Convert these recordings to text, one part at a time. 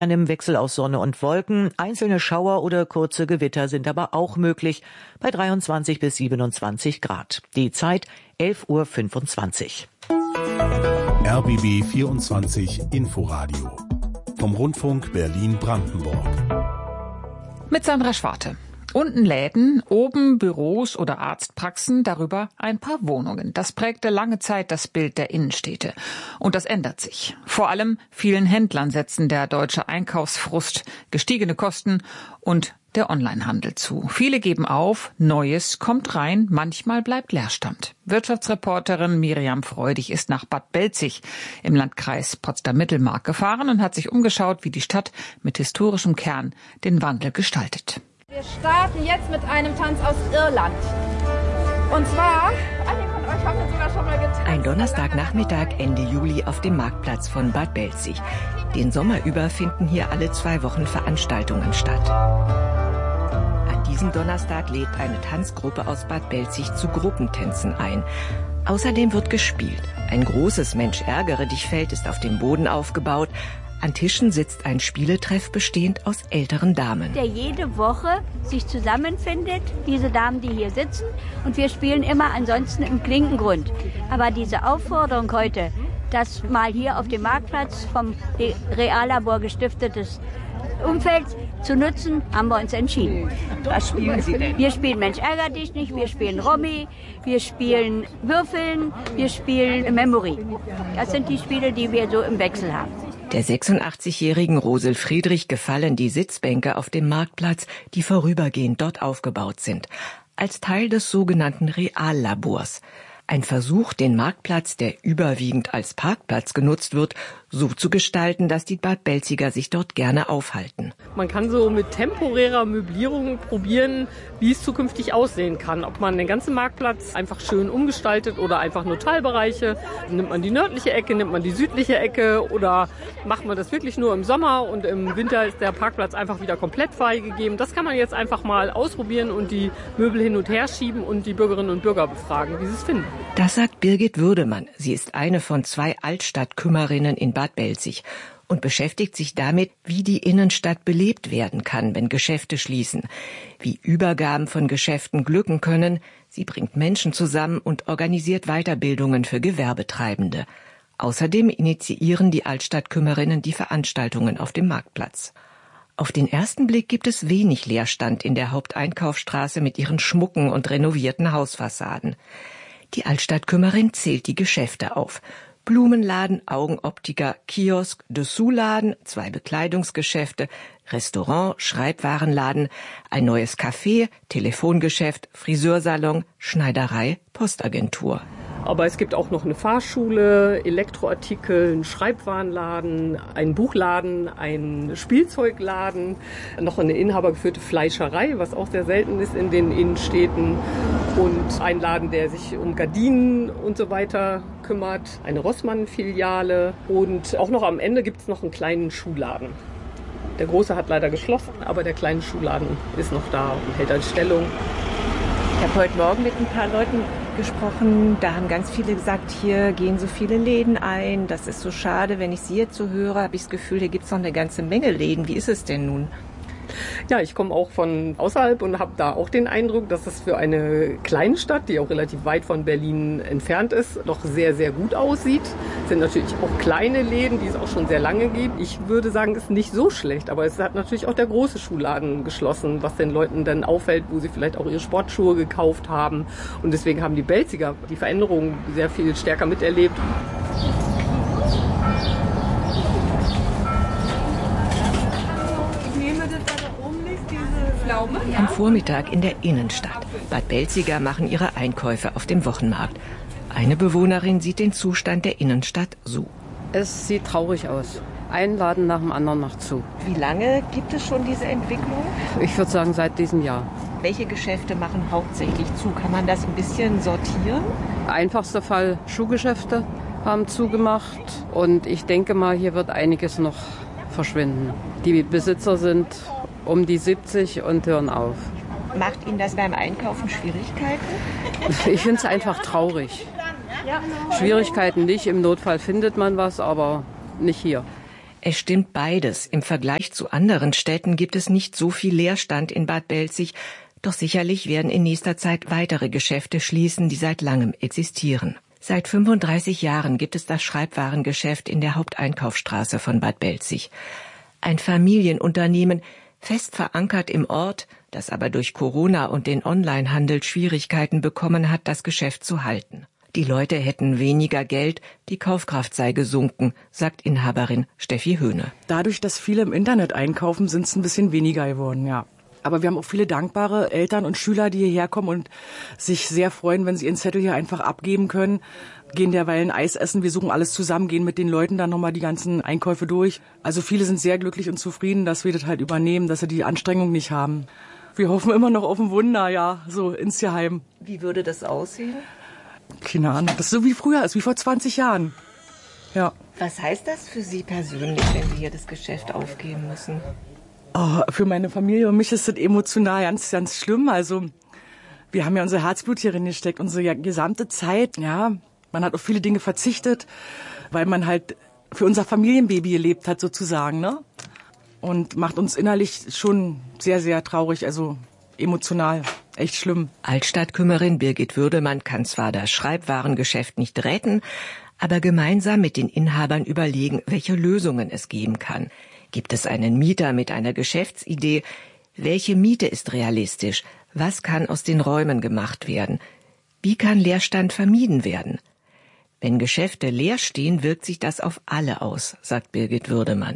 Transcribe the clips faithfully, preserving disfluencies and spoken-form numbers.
Einem Wechsel aus Sonne und Wolken. Einzelne Schauer oder kurze Gewitter sind aber auch möglich bei dreiundzwanzig bis siebenundzwanzig Grad. Die Zeit elf Uhr fünfundzwanzig. R B B vierundzwanzig Inforadio vom Rundfunk Berlin-Brandenburg. Mit Sandra Schwarte. Unten Läden, oben Büros oder Arztpraxen, darüber ein paar Wohnungen. Das prägte lange Zeit das Bild der Innenstädte. Und das ändert sich. Vor allem vielen Händlern setzen der deutsche Einkaufsfrust, gestiegene Kosten und der Onlinehandel zu. Viele geben auf, Neues kommt rein, manchmal bleibt Leerstand. Wirtschaftsreporterin Miriam Freudig ist nach Bad Belzig im Landkreis Potsdam-Mittelmark gefahren und hat sich umgeschaut, wie die Stadt mit historischem Kern den Wandel gestaltet. Wir starten jetzt mit einem Tanz aus Irland. Und zwar, einige von euch haben das sogar schon mal getan. Ein Donnerstagnachmittag Ende Juli auf dem Marktplatz von Bad Belzig. Den Sommer über finden hier alle zwei Wochen Veranstaltungen statt. An diesem Donnerstag lädt eine Tanzgruppe aus Bad Belzig zu Gruppentänzen ein. Außerdem wird gespielt. Ein großes Mensch-ärgere-dich-Feld ist auf dem Boden aufgebaut. An Tischen sitzt ein Spieletreff bestehend aus älteren Damen. Der jede Woche sich zusammenfindet, diese Damen, die hier sitzen. Und wir spielen immer ansonsten im Klinkengrund. Aber diese Aufforderung heute, das mal hier auf dem Marktplatz vom Reallabor gestiftetes Umfeld zu nutzen, haben wir uns entschieden. Was spielen Sie denn? Wir spielen Mensch ärger dich nicht, wir spielen Romy, wir spielen Würfeln, wir spielen Memory. Das sind die Spiele, die wir so im Wechsel haben. Der sechsundachtzigjährigen Rosel Friedrich gefallen die Sitzbänke auf dem Marktplatz, die vorübergehend dort aufgebaut sind, als Teil des sogenannten Reallabors. Ein Versuch, den Marktplatz, der überwiegend als Parkplatz genutzt wird, so zu gestalten, dass die Bad Belziger sich dort gerne aufhalten. Man kann so mit temporärer Möblierung probieren, wie es zukünftig aussehen kann. Ob man den ganzen Marktplatz einfach schön umgestaltet oder einfach nur Teilbereiche. Nimmt man die nördliche Ecke, nimmt man die südliche Ecke oder macht man das wirklich nur im Sommer und im Winter ist der Parkplatz einfach wieder komplett freigegeben. Das kann man jetzt einfach mal ausprobieren und die Möbel hin und her schieben und die Bürgerinnen und Bürger befragen, wie sie es finden. Das sagt Birgit Würdemann. Sie ist eine von zwei Altstadtkümmerinnen in Bad Belzig und beschäftigt sich damit, wie die Innenstadt belebt werden kann, wenn Geschäfte schließen, wie Übergaben von Geschäften glücken können. Sie bringt Menschen zusammen und organisiert Weiterbildungen für Gewerbetreibende. Außerdem initiieren die Altstadtkümmerinnen die Veranstaltungen auf dem Marktplatz. Auf den ersten Blick gibt es wenig Leerstand in der Haupteinkaufsstraße mit ihren schmucken und renovierten Hausfassaden. Die Altstadtkümmerin zählt die Geschäfte auf. Blumenladen, Augenoptiker, Kiosk, Dessous-Laden, zwei Bekleidungsgeschäfte, Restaurant, Schreibwarenladen, ein neues Café, Telefongeschäft, Friseursalon, Schneiderei, Postagentur. Aber es gibt auch noch eine Fahrschule, Elektroartikel, einen Schreibwarenladen, einen Buchladen, einen Spielzeugladen, noch eine inhabergeführte Fleischerei, was auch sehr selten ist in den Innenstädten und ein Laden, der sich um Gardinen und so weiter kümmert, eine Rossmann-Filiale und auch noch am Ende gibt es noch einen kleinen Schuhladen. Der große hat leider geschlossen, aber der kleine Schuhladen ist noch da und hält als Stellung. Ich habe heute Morgen mit ein paar Leuten gesprochen, da haben ganz viele gesagt, hier gehen so viele Läden ein, das ist so schade. Wenn ich Sie jetzt so höre, habe ich das Gefühl, hier gibt es noch eine ganze Menge Läden. Wie ist es denn nun? Ja, ich komme auch von außerhalb und habe da auch den Eindruck, dass es für eine kleine Stadt, die auch relativ weit von Berlin entfernt ist, noch sehr, sehr gut aussieht. Es sind natürlich auch kleine Läden, die es auch schon sehr lange gibt. Ich würde sagen, es ist nicht so schlecht, aber es hat natürlich auch der große Schuhladen geschlossen, was den Leuten dann auffällt, wo sie vielleicht auch ihre Sportschuhe gekauft haben. Und deswegen haben die Belziger die Veränderungen sehr viel stärker miterlebt. Am Vormittag in der Innenstadt. Bad Belziger machen ihre Einkäufe auf dem Wochenmarkt. Eine Bewohnerin sieht den Zustand der Innenstadt so. Es sieht traurig aus. Ein Laden nach dem anderen macht zu. Wie lange gibt es schon diese Entwicklung? Ich würde sagen, seit diesem Jahr. Welche Geschäfte machen hauptsächlich zu? Kann man das ein bisschen sortieren? Einfachster Fall, Schuhgeschäfte haben zugemacht. Und ich denke mal, hier wird einiges noch verschwinden. Die Besitzer sind um die siebzig und hören auf. Macht Ihnen das beim Einkaufen Schwierigkeiten? Ich finde es einfach traurig. Schwierigkeiten nicht, im Notfall findet man was, aber nicht hier. Es stimmt beides. Im Vergleich zu anderen Städten gibt es nicht so viel Leerstand in Bad Belzig, doch sicherlich werden in nächster Zeit weitere Geschäfte schließen, die seit langem existieren. Seit fünfunddreißig Jahren gibt es das Schreibwarengeschäft in der Haupteinkaufsstraße von Bad Belzig. Ein Familienunternehmen, fest verankert im Ort, das aber durch Corona und den Onlinehandel Schwierigkeiten bekommen hat, das Geschäft zu halten. Die Leute hätten weniger Geld, die Kaufkraft sei gesunken, sagt Inhaberin Steffi Höhne. Dadurch, dass viele im Internet einkaufen, sind es ein bisschen weniger geworden, ja. Aber wir haben auch viele dankbare Eltern und Schüler, die hierher kommen und sich sehr freuen, wenn sie ihren Zettel hier einfach abgeben können. Gehen derweil Eis essen, wir suchen alles zusammen, gehen mit den Leuten dann nochmal die ganzen Einkäufe durch. Also viele sind sehr glücklich und zufrieden, dass wir das halt übernehmen, dass sie die Anstrengung nicht haben. Wir hoffen immer noch auf ein Wunder, ja, so insgeheim. Wie würde das aussehen? Keine Ahnung, das ist so wie früher ist, wie vor zwanzig Jahren. Ja. Was heißt das für Sie persönlich, wenn Sie hier das Geschäft aufgeben müssen? Oh, für meine Familie und mich ist das emotional ganz, ganz schlimm. Also wir haben ja unser Herzblut hier reingesteckt, unsere gesamte Zeit. Ja, man hat auf viele Dinge verzichtet, weil man halt für unser Familienbaby gelebt hat sozusagen, ne? Und macht uns innerlich schon sehr, sehr traurig, also emotional. Echt schlimm. Altstadtkümmerin Birgit Würdemann kann zwar das Schreibwarengeschäft nicht retten, aber gemeinsam mit den Inhabern überlegen, welche Lösungen es geben kann. Gibt es einen Mieter mit einer Geschäftsidee? Welche Miete ist realistisch? Was kann aus den Räumen gemacht werden? Wie kann Leerstand vermieden werden? Wenn Geschäfte leer stehen, wirkt sich das auf alle aus, sagt Birgit Würdemann.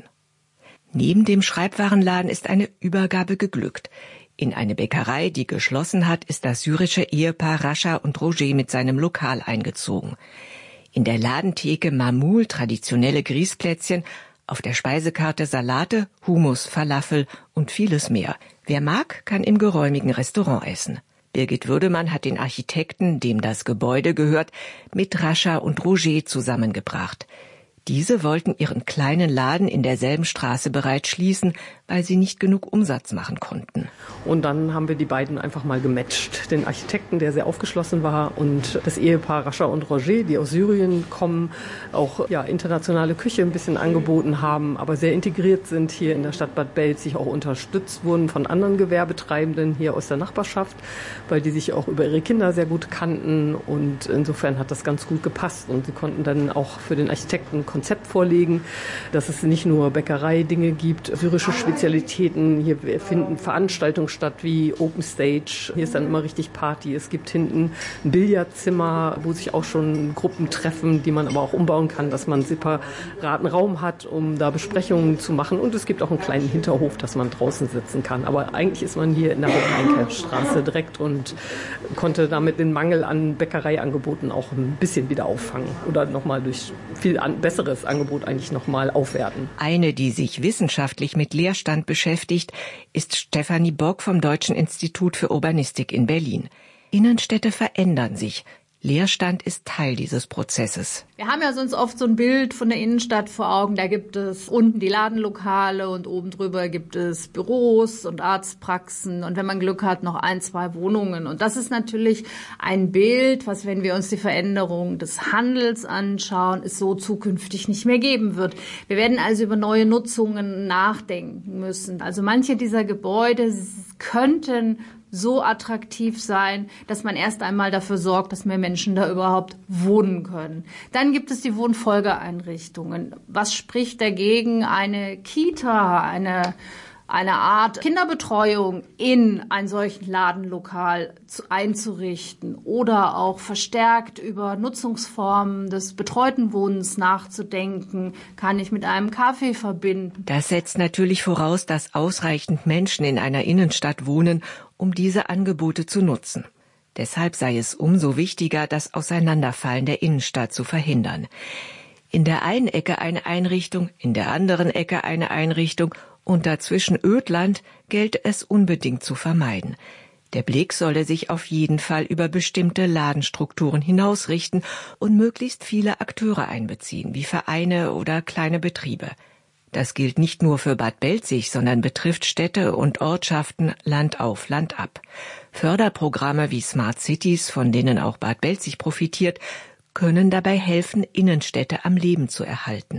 Neben dem Schreibwarenladen ist eine Übergabe geglückt. In eine Bäckerei, die geschlossen hat, ist das syrische Ehepaar Rascha und Roger mit seinem Lokal eingezogen. In der Ladentheke Mamul traditionelle Grießplätzchen, auf der Speisekarte Salate, Hummus, Falafel und vieles mehr. Wer mag, kann im geräumigen Restaurant essen. Birgit Würdemann hat den Architekten, dem das Gebäude gehört, mit Rascha und Roger zusammengebracht. Diese wollten ihren kleinen Laden in derselben Straße bereits schließen, weil sie nicht genug Umsatz machen konnten. Und dann haben wir die beiden einfach mal gematcht. Den Architekten, der sehr aufgeschlossen war, und das Ehepaar Rascha und Roger, die aus Syrien kommen, auch ja, internationale Küche ein bisschen angeboten haben, aber sehr integriert sind hier in der Stadt Bad Belzig, auch unterstützt wurden von anderen Gewerbetreibenden hier aus der Nachbarschaft, weil die sich auch über ihre Kinder sehr gut kannten, und insofern hat das ganz gut gepasst, und sie konnten dann auch für den Architekten ein Konzept vorlegen, dass es nicht nur Bäckerei-Dinge gibt, syrische Spezialitäten. Hier finden Veranstaltungen statt wie Open Stage. Hier ist dann immer richtig Party. Es gibt hinten ein Billardzimmer, wo sich auch schon Gruppen treffen, die man aber auch umbauen kann, dass man einen separaten Raum hat, um da Besprechungen zu machen. Und es gibt auch einen kleinen Hinterhof, dass man draußen sitzen kann. Aber eigentlich ist man hier in der Haupteinkaufsstraße direkt und konnte damit den Mangel an Bäckereiangeboten auch ein bisschen wieder auffangen oder nochmal durch viel an, besseres Angebot eigentlich nochmal aufwerten. Eine, die sich wissenschaftlich mit Leerstand beschäftigt, ist Stefanie Bock vom Deutschen Institut für Urbanistik in Berlin. Innenstädte verändern sich. Leerstand ist Teil dieses Prozesses. Wir haben ja sonst oft so ein Bild von der Innenstadt vor Augen. Da gibt es unten die Ladenlokale und oben drüber gibt es Büros und Arztpraxen und wenn man Glück hat, noch ein, zwei Wohnungen. Und das ist natürlich ein Bild, was, wenn wir uns die Veränderung des Handels anschauen, es so zukünftig nicht mehr geben wird. Wir werden also über neue Nutzungen nachdenken müssen. Also manche dieser Gebäude könnten so attraktiv sein, dass man erst einmal dafür sorgt, dass mehr Menschen da überhaupt wohnen können. Dann gibt es die Wohnfolgeeinrichtungen. Was spricht dagegen, eine Kita, eine eine Art Kinderbetreuung in ein solchen Ladenlokal zu, einzurichten oder auch verstärkt über Nutzungsformen des betreuten Wohnens nachzudenken, kann ich mit einem Café verbinden. Das setzt natürlich voraus, dass ausreichend Menschen in einer Innenstadt wohnen, um diese Angebote zu nutzen. Deshalb sei es umso wichtiger, das Auseinanderfallen der Innenstadt zu verhindern. In der einen Ecke eine Einrichtung, in der anderen Ecke eine Einrichtung und dazwischen Ödland gelte es unbedingt zu vermeiden. Der Blick solle sich auf jeden Fall über bestimmte Ladenstrukturen hinausrichten und möglichst viele Akteure einbeziehen, wie Vereine oder kleine Betriebe. Das gilt nicht nur für Bad Belzig, sondern betrifft Städte und Ortschaften Land auf, Land ab. Förderprogramme wie Smart Cities, von denen auch Bad Belzig profitiert, können dabei helfen, Innenstädte am Leben zu erhalten.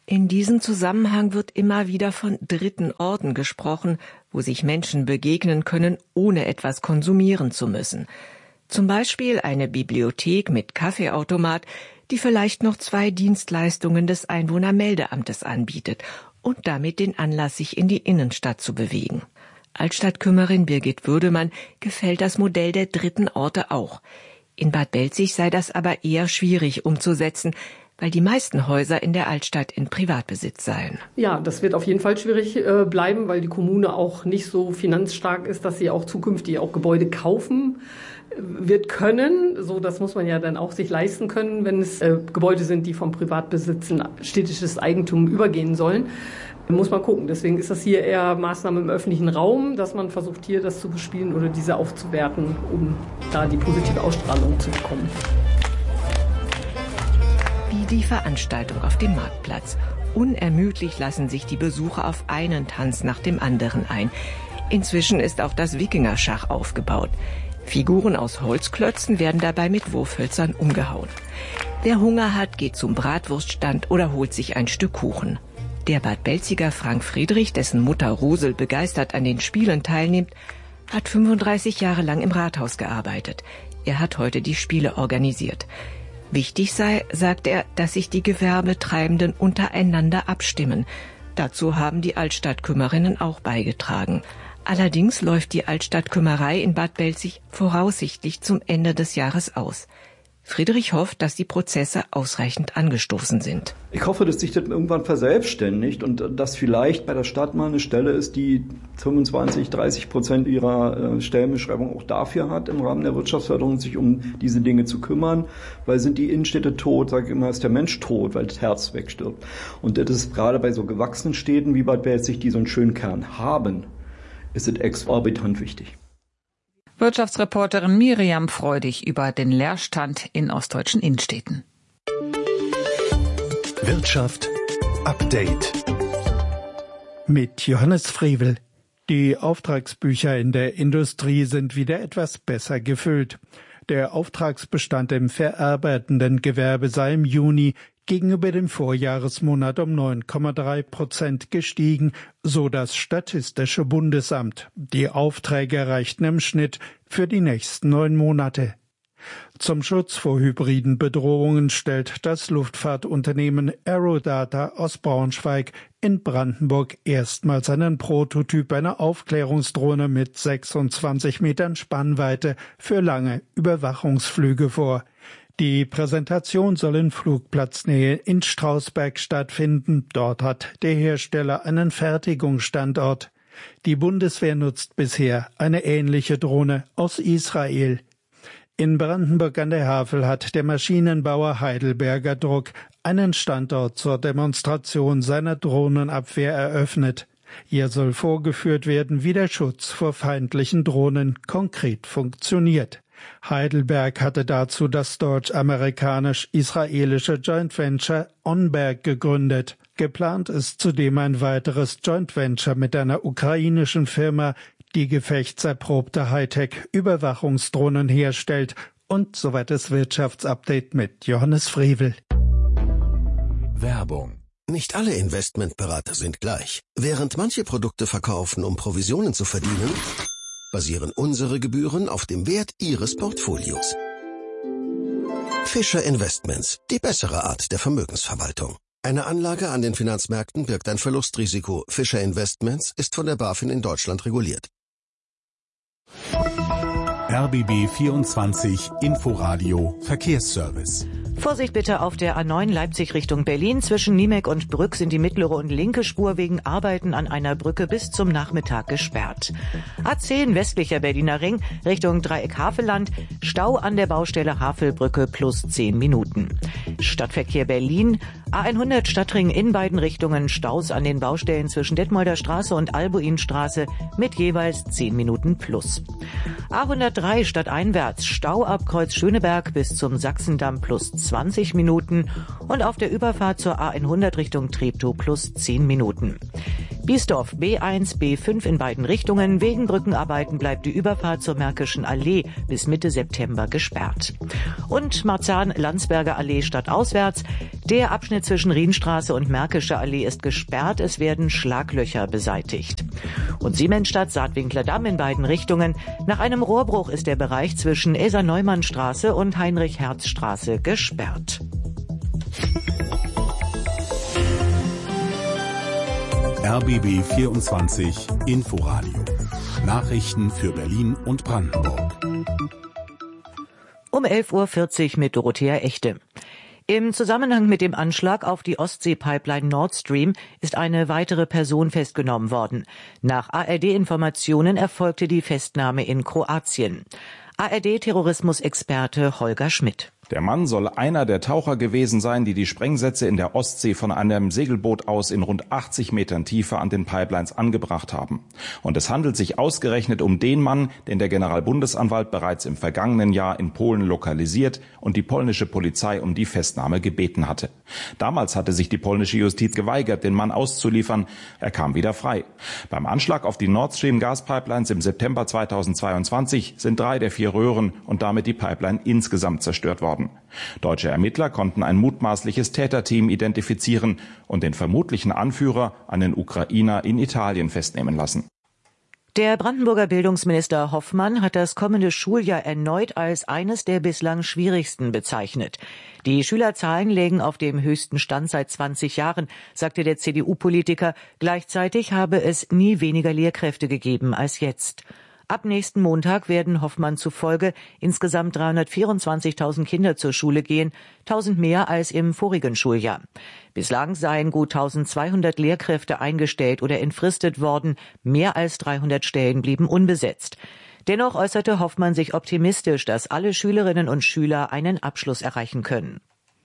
In diesem Zusammenhang wird immer wieder von dritten Orten gesprochen, wo sich Menschen begegnen können, ohne etwas konsumieren zu müssen. Zum Beispiel eine Bibliothek mit Kaffeeautomat, die vielleicht noch zwei Dienstleistungen des Einwohnermeldeamtes anbietet und damit den Anlass, sich in die Innenstadt zu bewegen. Altstadtkümmerin Birgit Würdemann gefällt das Modell der dritten Orte auch. In Bad Belzig sei das aber eher schwierig umzusetzen, weil die meisten Häuser in der Altstadt in Privatbesitz seien. Ja, das wird auf jeden Fall schwierig äh, bleiben, weil die Kommune auch nicht so finanzstark ist, dass sie auch zukünftig auch Gebäude kaufen wird können. So, das muss man ja dann auch sich leisten können, wenn es äh, Gebäude sind, die vom Privatbesitz in städtisches Eigentum übergehen sollen. Muss man gucken. Deswegen ist das hier eher Maßnahme im öffentlichen Raum, dass man versucht, hier das zu bespielen oder diese aufzuwerten, um da die positive Ausstrahlung zu bekommen. Wie die Veranstaltung auf dem Marktplatz. Unermüdlich lassen sich die Besucher auf einen Tanz nach dem anderen ein. Inzwischen ist auch das Wikingerschach aufgebaut. Figuren aus Holzklötzen werden dabei mit Wurfhölzern umgehauen. Wer Hunger hat, geht zum Bratwurststand oder holt sich ein Stück Kuchen. Der Bad Belziger Frank Friedrich, dessen Mutter Rosel begeistert an den Spielen teilnimmt, hat fünfunddreißig Jahre lang im Rathaus gearbeitet. Er hat heute die Spiele organisiert. Wichtig sei, sagt er, dass sich die Gewerbetreibenden untereinander abstimmen. Dazu haben die Altstadtkümmerinnen auch beigetragen. Allerdings läuft die Altstadtkümmerei in Bad Belzig voraussichtlich zum Ende des Jahres aus. Friedrich hofft, dass die Prozesse ausreichend angestoßen sind. Ich hoffe, dass sich das irgendwann verselbstständigt und dass vielleicht bei der Stadt mal eine Stelle ist, die fünfundzwanzig, dreißig Prozent ihrer Stellenbeschreibung auch dafür hat, im Rahmen der Wirtschaftsförderung sich um diese Dinge zu kümmern. Weil sind die Innenstädte tot, sage ich immer, ist der Mensch tot, weil das Herz wegstirbt. Und das ist gerade bei so gewachsenen Städten wie Bad Belzig, die so einen schönen Kern haben, ist es exorbitant wichtig. Wirtschaftsreporterin Miriam Freudig über den Leerstand in ostdeutschen Innenstädten. Wirtschaft Update mit Johannes Frevel. Die Auftragsbücher in der Industrie sind wieder etwas besser gefüllt. Der Auftragsbestand im verarbeitenden Gewerbe sei im Juni gegenüber dem Vorjahresmonat um neun Komma drei Prozent gestiegen, so das Statistische Bundesamt. Die Aufträge erreichten im Schnitt für die nächsten neun Monate. Zum Schutz vor hybriden Bedrohungen stellt das Luftfahrtunternehmen Aerodata aus Braunschweig in Brandenburg erstmals einen Prototyp einer Aufklärungsdrohne mit sechsundzwanzig Metern Spannweite für lange Überwachungsflüge vor. Die Präsentation soll in Flugplatznähe in Strausberg stattfinden. Dort hat der Hersteller einen Fertigungsstandort. Die Bundeswehr nutzt bisher eine ähnliche Drohne aus Israel. In Brandenburg an der Havel hat der Maschinenbauer Heidelberger Druck einen Standort zur Demonstration seiner Drohnenabwehr eröffnet. Hier soll vorgeführt werden, wie der Schutz vor feindlichen Drohnen konkret funktioniert. Heidelberg hatte dazu das deutsch-amerikanisch-israelische Joint Venture Onberg gegründet. Geplant ist zudem ein weiteres Joint Venture mit einer ukrainischen Firma, die gefechtserprobte Hightech-Überwachungsdrohnen herstellt. Und soweit das Wirtschaftsupdate mit Johannes Frevel. Werbung. Nicht alle Investmentberater sind gleich. Während manche Produkte verkaufen, um Provisionen zu verdienen, basieren unsere Gebühren auf dem Wert Ihres Portfolios. Fischer Investments, die bessere Art der Vermögensverwaltung. Eine Anlage an den Finanzmärkten birgt ein Verlustrisiko. Fischer Investments ist von der BaFin in Deutschland reguliert. R B B vierundzwanzig Inforadio Verkehrsservice. Vorsicht bitte auf der A neun Leipzig Richtung Berlin. Zwischen Niemek und Brück sind die mittlere und linke Spur wegen Arbeiten an einer Brücke bis zum Nachmittag gesperrt. A zehn westlicher Berliner Ring Richtung Dreieck Havelland. Stau an der Baustelle Havelbrücke plus zehn Minuten. Stadtverkehr Berlin. A hundert Stadtring in beiden Richtungen. Staus an den Baustellen zwischen Detmolder Straße und Albuinstraße mit jeweils zehn Minuten plus. A hundertdrei stadteinwärts. Stau ab Kreuz Schöneberg bis zum Sachsendamm plus zwanzig Minuten und auf der Überfahrt zur A hundert Richtung Treptow plus zehn Minuten. Biesdorf B eins, B fünf in beiden Richtungen. Wegen Brückenarbeiten bleibt die Überfahrt zur Märkischen Allee bis Mitte September gesperrt. Und Marzahn-Landsberger Allee stadtauswärts. Der Abschnitt zwischen Rienstraße und Märkische Allee ist gesperrt. Es werden Schlaglöcher beseitigt. Und Siemensstadt-Saatwinkler Damm in beiden Richtungen. Nach einem Rohrbruch ist der Bereich zwischen Elsa-Neumann-Straße und Heinrich-Herz-Straße gesperrt. R B B vierundzwanzig Inforadio. Nachrichten für Berlin und Brandenburg. Um elf Uhr vierzig mit Dorothea Echte. Im Zusammenhang mit dem Anschlag auf die Ostsee-Pipeline Nord Stream ist eine weitere Person festgenommen worden. Nach A R D-Informationen erfolgte die Festnahme in Kroatien. A R D-Terrorismusexperte Holger Schmidt. Der Mann soll einer der Taucher gewesen sein, die die Sprengsätze in der Ostsee von einem Segelboot aus in rund achtzig Metern Tiefe an den Pipelines angebracht haben. Und es handelt sich ausgerechnet um den Mann, den der Generalbundesanwalt bereits im vergangenen Jahr in Polen lokalisiert und die polnische Polizei um die Festnahme gebeten hatte. Damals hatte sich die polnische Justiz geweigert, den Mann auszuliefern. Er kam wieder frei. Beim Anschlag auf die Nord Stream Gaspipelines im September zweitausendzweiundzwanzig sind drei der vier Röhren und damit die Pipeline insgesamt zerstört worden. Deutsche Ermittler konnten ein mutmaßliches Täterteam identifizieren und den vermutlichen Anführer, einen Ukrainer, in Italien festnehmen lassen. Der Brandenburger Bildungsminister Hoffmann hat das kommende Schuljahr erneut als eines der bislang schwierigsten bezeichnet. Die Schülerzahlen lägen auf dem höchsten Stand seit zwanzig Jahren, sagte der C D U-Politiker. Gleichzeitig habe es nie weniger Lehrkräfte gegeben als jetzt. Ab nächsten Montag werden Hoffmann zufolge insgesamt dreihundertvierundzwanzigtausend Kinder zur Schule gehen, tausend mehr als im vorigen Schuljahr. Bislang seien gut eintausendzweihundert Lehrkräfte eingestellt oder entfristet worden, mehr als dreihundert Stellen blieben unbesetzt. Dennoch äußerte Hoffmann sich optimistisch, dass alle Schülerinnen und Schüler einen Abschluss erreichen können.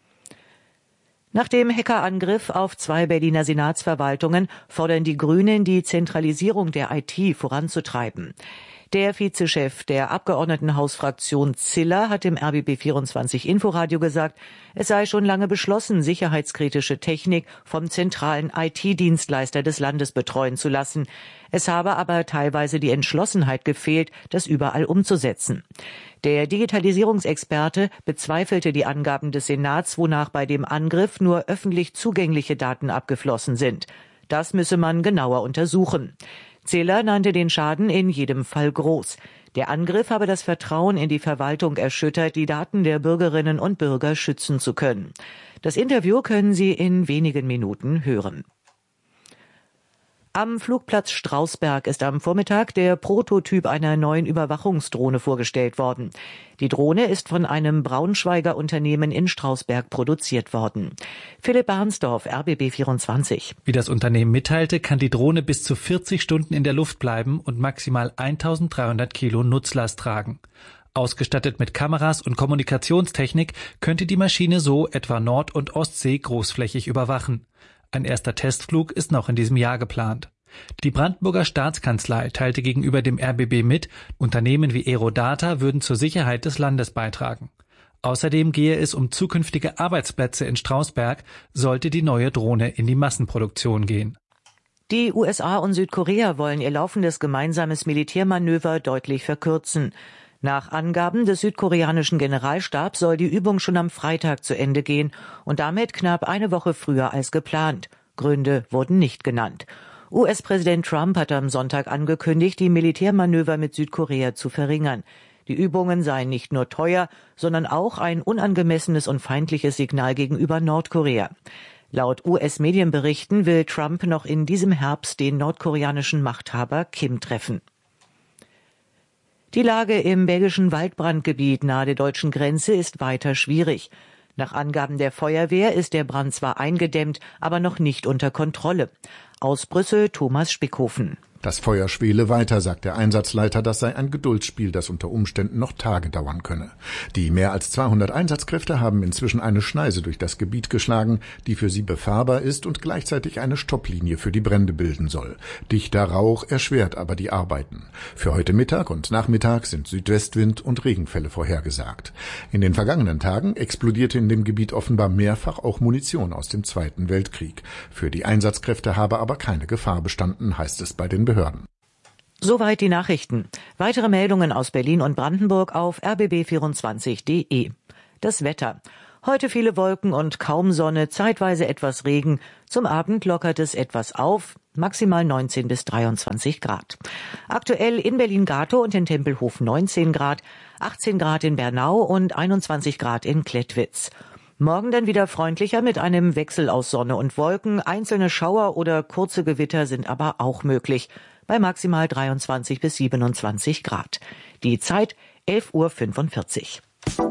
Nach dem Hackerangriff auf zwei Berliner Senatsverwaltungen fordern die Grünen, die Zentralisierung der I T voranzutreiben. Der Vizechef der Abgeordnetenhausfraktion Ziller hat im R B B vierundzwanzig Inforadio gesagt, es sei schon lange beschlossen, sicherheitskritische Technik vom zentralen I T-Dienstleister des Landes betreuen zu lassen. Es habe aber teilweise die Entschlossenheit gefehlt, das überall umzusetzen. Der Digitalisierungsexperte bezweifelte die Angaben des Senats, wonach bei dem Angriff nur öffentlich zugängliche Daten abgeflossen sind. Das müsse man genauer untersuchen. Ziller nannte den Schaden in jedem Fall groß. Der Angriff habe das Vertrauen in die Verwaltung erschüttert, die Daten der Bürgerinnen und Bürger schützen zu können. Das Interview können Sie in wenigen Minuten hören. Am Flugplatz Strausberg ist am Vormittag der Prototyp einer neuen Überwachungsdrohne vorgestellt worden. Die Drohne ist von einem Braunschweiger Unternehmen in Strausberg produziert worden. Philipp Barnsdorf, R B B vierundzwanzig. Wie das Unternehmen mitteilte, kann die Drohne bis zu vierzig Stunden in der Luft bleiben und maximal eintausenddreihundert Kilo Nutzlast tragen. Ausgestattet mit Kameras und Kommunikationstechnik könnte die Maschine so etwa Nord- und Ostsee großflächig überwachen. Ein erster Testflug ist noch in diesem Jahr geplant. Die Brandenburger Staatskanzlei teilte gegenüber dem R B B mit, Unternehmen wie Aerodata würden zur Sicherheit des Landes beitragen. Außerdem gehe es um zukünftige Arbeitsplätze in Strausberg, sollte die neue Drohne in die Massenproduktion gehen. Die U S A und Südkorea wollen ihr laufendes gemeinsames Militärmanöver deutlich verkürzen. Nach Angaben des südkoreanischen Generalstabs soll die Übung schon am Freitag zu Ende gehen und damit knapp eine Woche früher als geplant. Gründe wurden nicht genannt. U S-Präsident Trump hat am Sonntag angekündigt, die Militärmanöver mit Südkorea zu verringern. Die Übungen seien nicht nur teuer, sondern auch ein unangemessenes und feindliches Signal gegenüber Nordkorea. Laut U S-Medienberichten will Trump noch in diesem Herbst den nordkoreanischen Machthaber Kim treffen. Die Lage im belgischen Waldbrandgebiet nahe der deutschen Grenze ist weiter schwierig. Nach Angaben der Feuerwehr ist der Brand zwar eingedämmt, aber noch nicht unter Kontrolle. Aus Brüssel Thomas Spickhofen. Das Feuer schwele weiter, sagt der Einsatzleiter, das sei ein Geduldsspiel, das unter Umständen noch Tage dauern könne. Die mehr als zweihundert Einsatzkräfte haben inzwischen eine Schneise durch das Gebiet geschlagen, die für sie befahrbar ist und gleichzeitig eine Stopplinie für die Brände bilden soll. Dichter Rauch erschwert aber die Arbeiten. Für heute Mittag und Nachmittag sind Südwestwind und Regenfälle vorhergesagt. In den vergangenen Tagen explodierte in dem Gebiet offenbar mehrfach auch Munition aus dem Zweiten Weltkrieg. Für die Einsatzkräfte habe aber keine Gefahr bestanden, heißt es bei den Behörden. Soweit die Nachrichten. Weitere Meldungen aus Berlin und Brandenburg auf r b b vierundzwanzig punkt d e. Das Wetter. Heute viele Wolken und kaum Sonne, zeitweise etwas Regen. Zum Abend lockert es etwas auf, maximal neunzehn bis dreiundzwanzig Grad. Aktuell in Berlin-Gatow und in Tempelhof neunzehn Grad, achtzehn Grad in Bernau und einundzwanzig Grad in Klettwitz. Morgen dann wieder freundlicher mit einem Wechsel aus Sonne und Wolken. Einzelne Schauer oder kurze Gewitter sind aber auch möglich, bei maximal dreiundzwanzig bis siebenundzwanzig Grad. Die Zeit elf Uhr fünfundvierzig.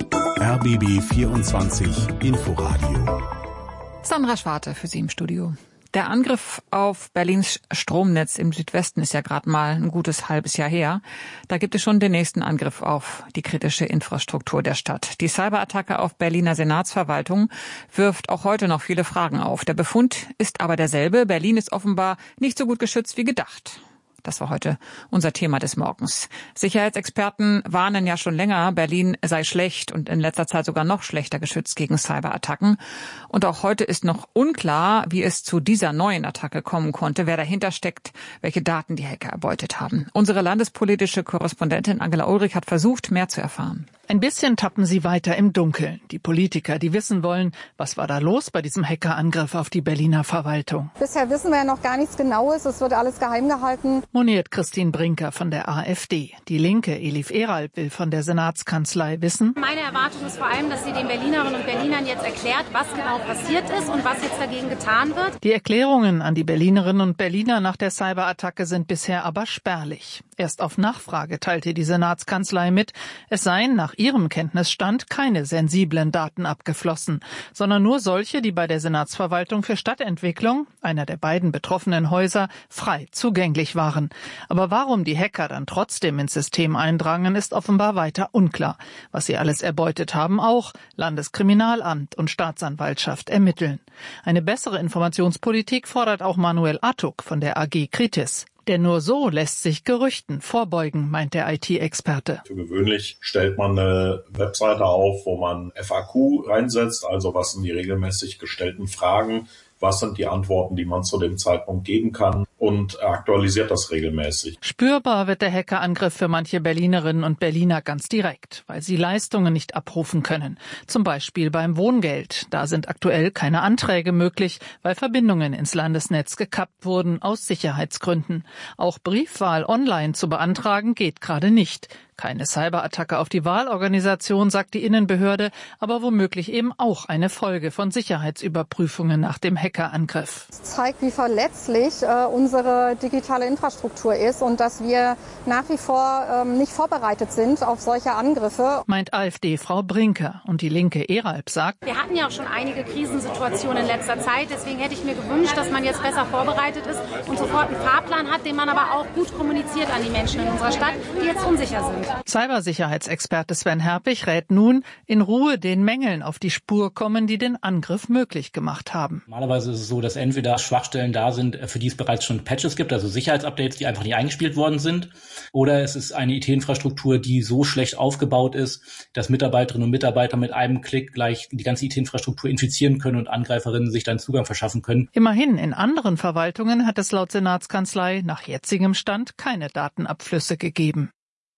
R B B vierundzwanzig Inforadio. Sandra Schwarte für Sie im Studio. Der Angriff auf Berlins Stromnetz im Südwesten ist ja gerade mal ein gutes halbes Jahr her. Da gibt es schon den nächsten Angriff auf die kritische Infrastruktur der Stadt. Die Cyberattacke auf Berliner Senatsverwaltung wirft auch heute noch viele Fragen auf. Der Befund ist aber derselbe. Berlin ist offenbar nicht so gut geschützt wie gedacht. Das war heute unser Thema des Morgens. Sicherheitsexperten warnen ja schon länger, Berlin sei schlecht und in letzter Zeit sogar noch schlechter geschützt gegen Cyberattacken. Und auch heute ist noch unklar, wie es zu dieser neuen Attacke kommen konnte, wer dahinter steckt, welche Daten die Hacker erbeutet haben. Unsere landespolitische Korrespondentin Angela Ulrich hat versucht, mehr zu erfahren. Ein bisschen tappen sie weiter im Dunkeln. Die Politiker, die wissen wollen, was war da los bei diesem Hackerangriff auf die Berliner Verwaltung. Bisher wissen wir ja noch gar nichts Genaues. Es wird alles geheim gehalten. Moniert Christine Brinker von der AfD. Die Linke, Elif Eralp, will von der Senatskanzlei wissen. Meine Erwartung ist vor allem, dass sie den Berlinerinnen und Berlinern jetzt erklärt, was genau passiert ist und was jetzt dagegen getan wird. Die Erklärungen an die Berlinerinnen und Berliner nach der Cyberattacke sind bisher aber spärlich. Erst auf Nachfrage teilte die Senatskanzlei mit, es seien nach ihrem Kenntnisstand keine sensiblen Daten abgeflossen, sondern nur solche, die bei der Senatsverwaltung für Stadtentwicklung, einer der beiden betroffenen Häuser, frei zugänglich waren. Aber warum die Hacker dann trotzdem ins System eindrangen, ist offenbar weiter unklar. Was sie alles erbeutet haben, auch Landeskriminalamt und Staatsanwaltschaft ermitteln. Eine bessere Informationspolitik fordert auch Manuel Attuk von der A G Kritis. Denn nur so lässt sich Gerüchten vorbeugen, meint der I T-Experte. Für gewöhnlich stellt man eine Webseite auf, wo man F A Q reinsetzt, also was sind die regelmäßig gestellten Fragen, was sind die Antworten, die man zu dem Zeitpunkt geben kann und aktualisiert das regelmäßig. Spürbar wird der Hackerangriff für manche Berlinerinnen und Berliner ganz direkt, weil sie Leistungen nicht abrufen können. Zum Beispiel beim Wohngeld. Da sind aktuell keine Anträge möglich, weil Verbindungen ins Landesnetz gekappt wurden aus Sicherheitsgründen. Auch Briefwahl online zu beantragen geht gerade nicht. Keine Cyberattacke auf die Wahlorganisation, sagt die Innenbehörde, aber womöglich eben auch eine Folge von Sicherheitsüberprüfungen nach dem Hackerangriff. Es zeigt, wie verletzlich äh, unsere digitale Infrastruktur ist und dass wir nach wie vor ähm, nicht vorbereitet sind auf solche Angriffe. Meint AfD-Frau Brinker. Und die Linke Eralp sagt, wir hatten ja auch schon einige Krisensituationen in letzter Zeit. Deswegen hätte ich mir gewünscht, dass man jetzt besser vorbereitet ist und sofort einen Fahrplan hat, den man aber auch gut kommuniziert an die Menschen in unserer Stadt, die jetzt unsicher sind. Cybersicherheitsexperte Sven Herpich rät nun, in Ruhe den Mängeln auf die Spur kommen, die den Angriff möglich gemacht haben. Normalerweise ist es so, dass entweder Schwachstellen da sind, für die es bereits schon Patches gibt, also Sicherheitsupdates, die einfach nicht eingespielt worden sind, oder es ist eine I T-Infrastruktur, die so schlecht aufgebaut ist, dass Mitarbeiterinnen und Mitarbeiter mit einem Klick gleich die ganze I T-Infrastruktur infizieren können und Angreiferinnen sich dann Zugang verschaffen können. Immerhin, in anderen Verwaltungen hat es laut Senatskanzlei nach jetzigem Stand keine Datenabflüsse gegeben.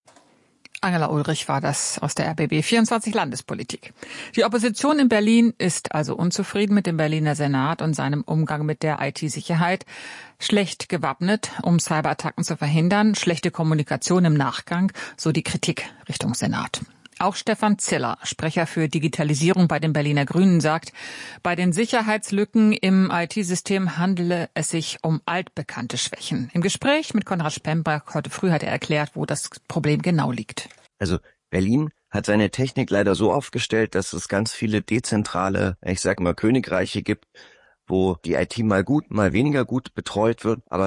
Angela Ulrich war das aus der R B B vierundzwanzig Landespolitik. Die Opposition in Berlin ist also unzufrieden mit dem Berliner Senat und seinem Umgang mit der I T-Sicherheit. Schlecht gewappnet, um Cyberattacken zu verhindern, schlechte Kommunikation im Nachgang, so die Kritik Richtung Senat. Auch Stefan Ziller, Sprecher für Digitalisierung bei den Berliner Grünen, sagt, bei den Sicherheitslücken im I T-System handele es sich um altbekannte Schwächen. Im Gespräch mit Konrad Spemberg heute früh hat er erklärt, wo das Problem genau liegt. Also Berlin hat seine Technik leider so aufgestellt, dass es ganz viele dezentrale, ich sag mal Königreiche gibt, wo die I T mal gut, mal weniger gut betreut wird, aber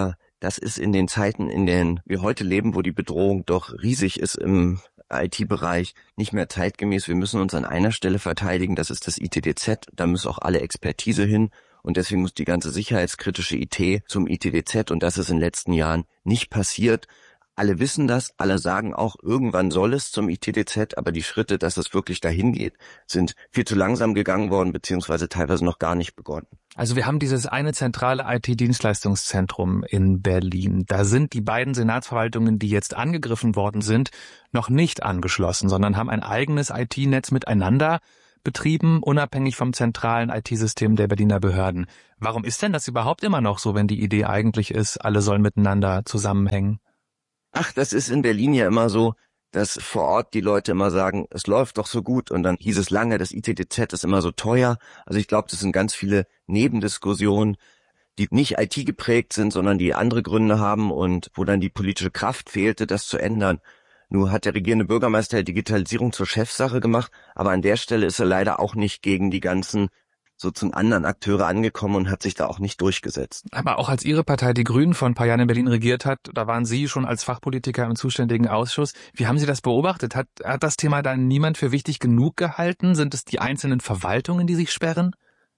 das ist in den Zeiten, in denen wir heute leben, wo die Bedrohung doch riesig ist im I T-Bereich, nicht mehr zeitgemäß. Wir müssen uns an einer Stelle verteidigen, das ist das I T D Z, da muss auch alle Expertise hin und deswegen muss die ganze sicherheitskritische I T zum I T D Z und das ist in den letzten Jahren nicht passiert. Alle wissen das, alle sagen auch, irgendwann soll es zum I T D Z, aber die Schritte, dass es wirklich dahin geht, sind viel zu langsam gegangen worden, beziehungsweise teilweise noch gar nicht begonnen. Also wir haben dieses eine zentrale I T-Dienstleistungszentrum in Berlin. Da sind die beiden Senatsverwaltungen, die jetzt angegriffen worden sind, noch nicht angeschlossen, sondern haben ein eigenes I T-Netz miteinander betrieben, unabhängig vom zentralen I T-System der Berliner Behörden. Warum ist denn das überhaupt immer noch so, wenn die Idee eigentlich ist, alle sollen miteinander zusammenhängen? Ach, das ist in Berlin ja immer so, dass vor Ort die Leute immer sagen, es läuft doch so gut und dann hieß es lange, das I T D Z ist immer so teuer. Also ich glaube, das sind ganz viele Nebendiskussionen, die nicht I T geprägt sind, sondern die andere Gründe haben und wo dann die politische Kraft fehlte, das zu ändern. Nur hat der regierende Bürgermeister Digitalisierung zur Chefsache gemacht, aber an der Stelle ist er leider auch nicht gegen die ganzen so zum anderen Akteure angekommen und hat sich da auch nicht durchgesetzt. Aber auch als Ihre Partei, die Grünen, vor ein paar Jahren in Berlin regiert hat, da waren Sie schon als Fachpolitiker im zuständigen Ausschuss. Wie haben Sie das beobachtet? Hat, hat das Thema dann niemand für wichtig genug gehalten? Sind es die einzelnen Verwaltungen, die sich sperren?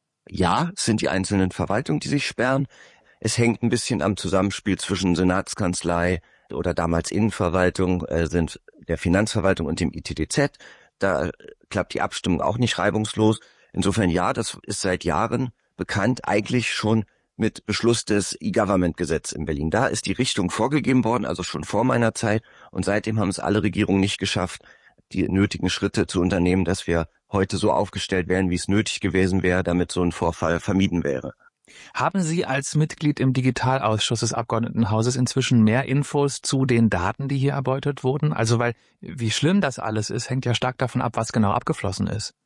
Ja, es sind die einzelnen Verwaltungen, die sich sperren. Es hängt ein bisschen am Zusammenspiel zwischen Senatskanzlei oder damals Innenverwaltung, äh, sind der Finanzverwaltung und dem I T D Z. Da klappt die Abstimmung auch nicht reibungslos. Insofern ja, das ist seit Jahren bekannt, eigentlich schon mit Beschluss des E-Government-Gesetzes in Berlin. Da ist die Richtung vorgegeben worden, also schon vor meiner Zeit. Und seitdem haben es alle Regierungen nicht geschafft, die nötigen Schritte zu unternehmen, dass wir heute so aufgestellt wären, wie es nötig gewesen wäre, damit so ein Vorfall vermieden wäre. Haben Sie als Mitglied im Digitalausschuss des Abgeordnetenhauses inzwischen mehr Infos zu den Daten, die hier erbeutet wurden? Also weil, wie schlimm das alles ist, hängt ja stark davon ab, was genau abgeflossen ist.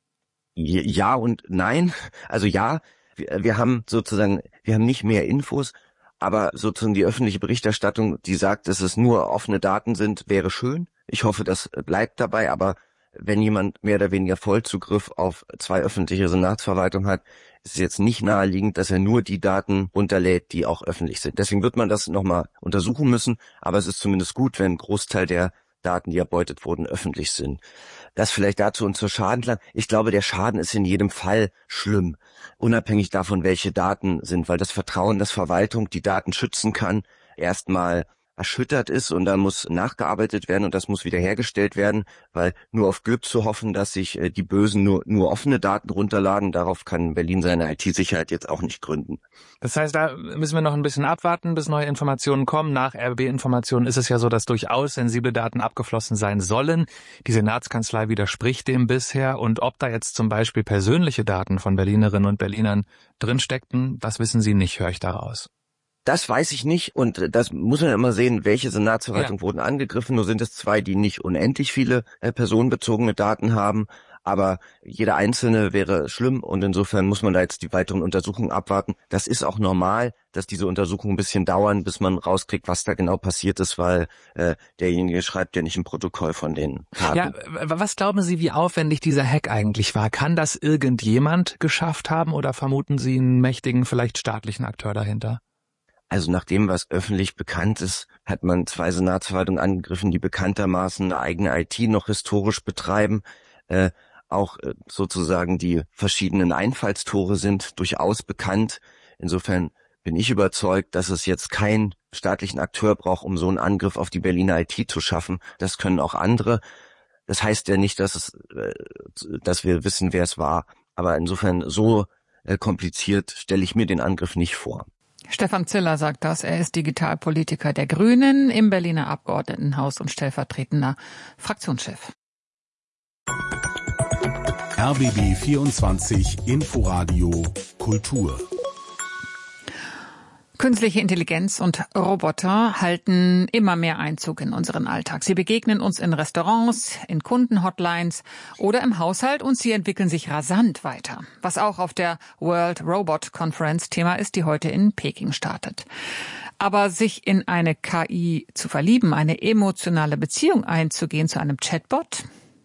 Ja und nein. Also ja, wir, wir haben sozusagen, wir haben nicht mehr Infos, aber sozusagen die öffentliche Berichterstattung, die sagt, dass es nur offene Daten sind, wäre schön. Ich hoffe, das bleibt dabei, aber wenn jemand mehr oder weniger Vollzugriff auf zwei öffentliche Senatsverwaltungen hat, ist es jetzt nicht naheliegend, dass er nur die Daten runterlädt, die auch öffentlich sind. Deswegen wird man das nochmal untersuchen müssen, aber es ist zumindest gut, wenn ein Großteil der Daten, die erbeutet wurden, öffentlich sind. Das vielleicht dazu und zur Schadenklage. Ich glaube, der Schaden ist in jedem Fall schlimm, unabhängig davon, welche Daten sind, weil das Vertrauen, dass Verwaltung die Daten schützen kann, erstmal erschüttert ist und dann muss nachgearbeitet werden und das muss wiederhergestellt werden, weil nur auf Glück zu hoffen, dass sich die Bösen nur, nur offene Daten runterladen, darauf kann Berlin seine I T-Sicherheit jetzt auch nicht gründen. Das heißt, da müssen wir noch ein bisschen abwarten, bis neue Informationen kommen. Nach R B B-Informationen ist es ja so, dass durchaus sensible Daten abgeflossen sein sollen. Die Senatskanzlei widerspricht dem bisher und ob da jetzt zum Beispiel persönliche Daten von Berlinerinnen und Berlinern drinsteckten, das wissen Sie nicht, höre ich daraus. Das weiß ich nicht und das muss man immer sehen, welche Senatsverwaltungen ja. wurden angegriffen. Nur sind es zwei, die nicht unendlich viele äh, personenbezogene Daten haben, aber jeder einzelne wäre schlimm und insofern muss man da jetzt die weiteren Untersuchungen abwarten. Das ist auch normal, dass diese Untersuchungen ein bisschen dauern, bis man rauskriegt, was da genau passiert ist, weil äh, derjenige schreibt ja nicht ein Protokoll von den Taten. Ja, was glauben Sie, wie aufwendig dieser Hack eigentlich war? Kann das irgendjemand geschafft haben oder vermuten Sie einen mächtigen, vielleicht staatlichen Akteur dahinter? Also nach dem, was öffentlich bekannt ist, hat man zwei Senatsverwaltungen angegriffen, die bekanntermaßen eine eigene I T noch historisch betreiben. Äh, auch äh, sozusagen die verschiedenen Einfallstore sind durchaus bekannt. Insofern bin ich überzeugt, dass es jetzt keinen staatlichen Akteur braucht, um so einen Angriff auf die Berliner I T zu schaffen. Das können auch andere. Das heißt ja nicht, dass es, äh, dass wir wissen, wer es war. Aber insofern so äh, kompliziert stelle ich mir den Angriff nicht vor. Stefan Ziller sagt das. Er ist Digitalpolitiker der Grünen im Berliner Abgeordnetenhaus und stellvertretender Fraktionschef. R B B vierundzwanzig Inforadio Kultur. Künstliche Intelligenz und Roboter halten immer mehr Einzug in unseren Alltag. Sie begegnen uns in Restaurants, in Kundenhotlines oder im Haushalt und sie entwickeln sich rasant weiter. Was auch auf der World Robot Conference Thema ist, die heute in Peking startet. Aber sich in eine K I zu verlieben, eine emotionale Beziehung einzugehen zu einem Chatbot,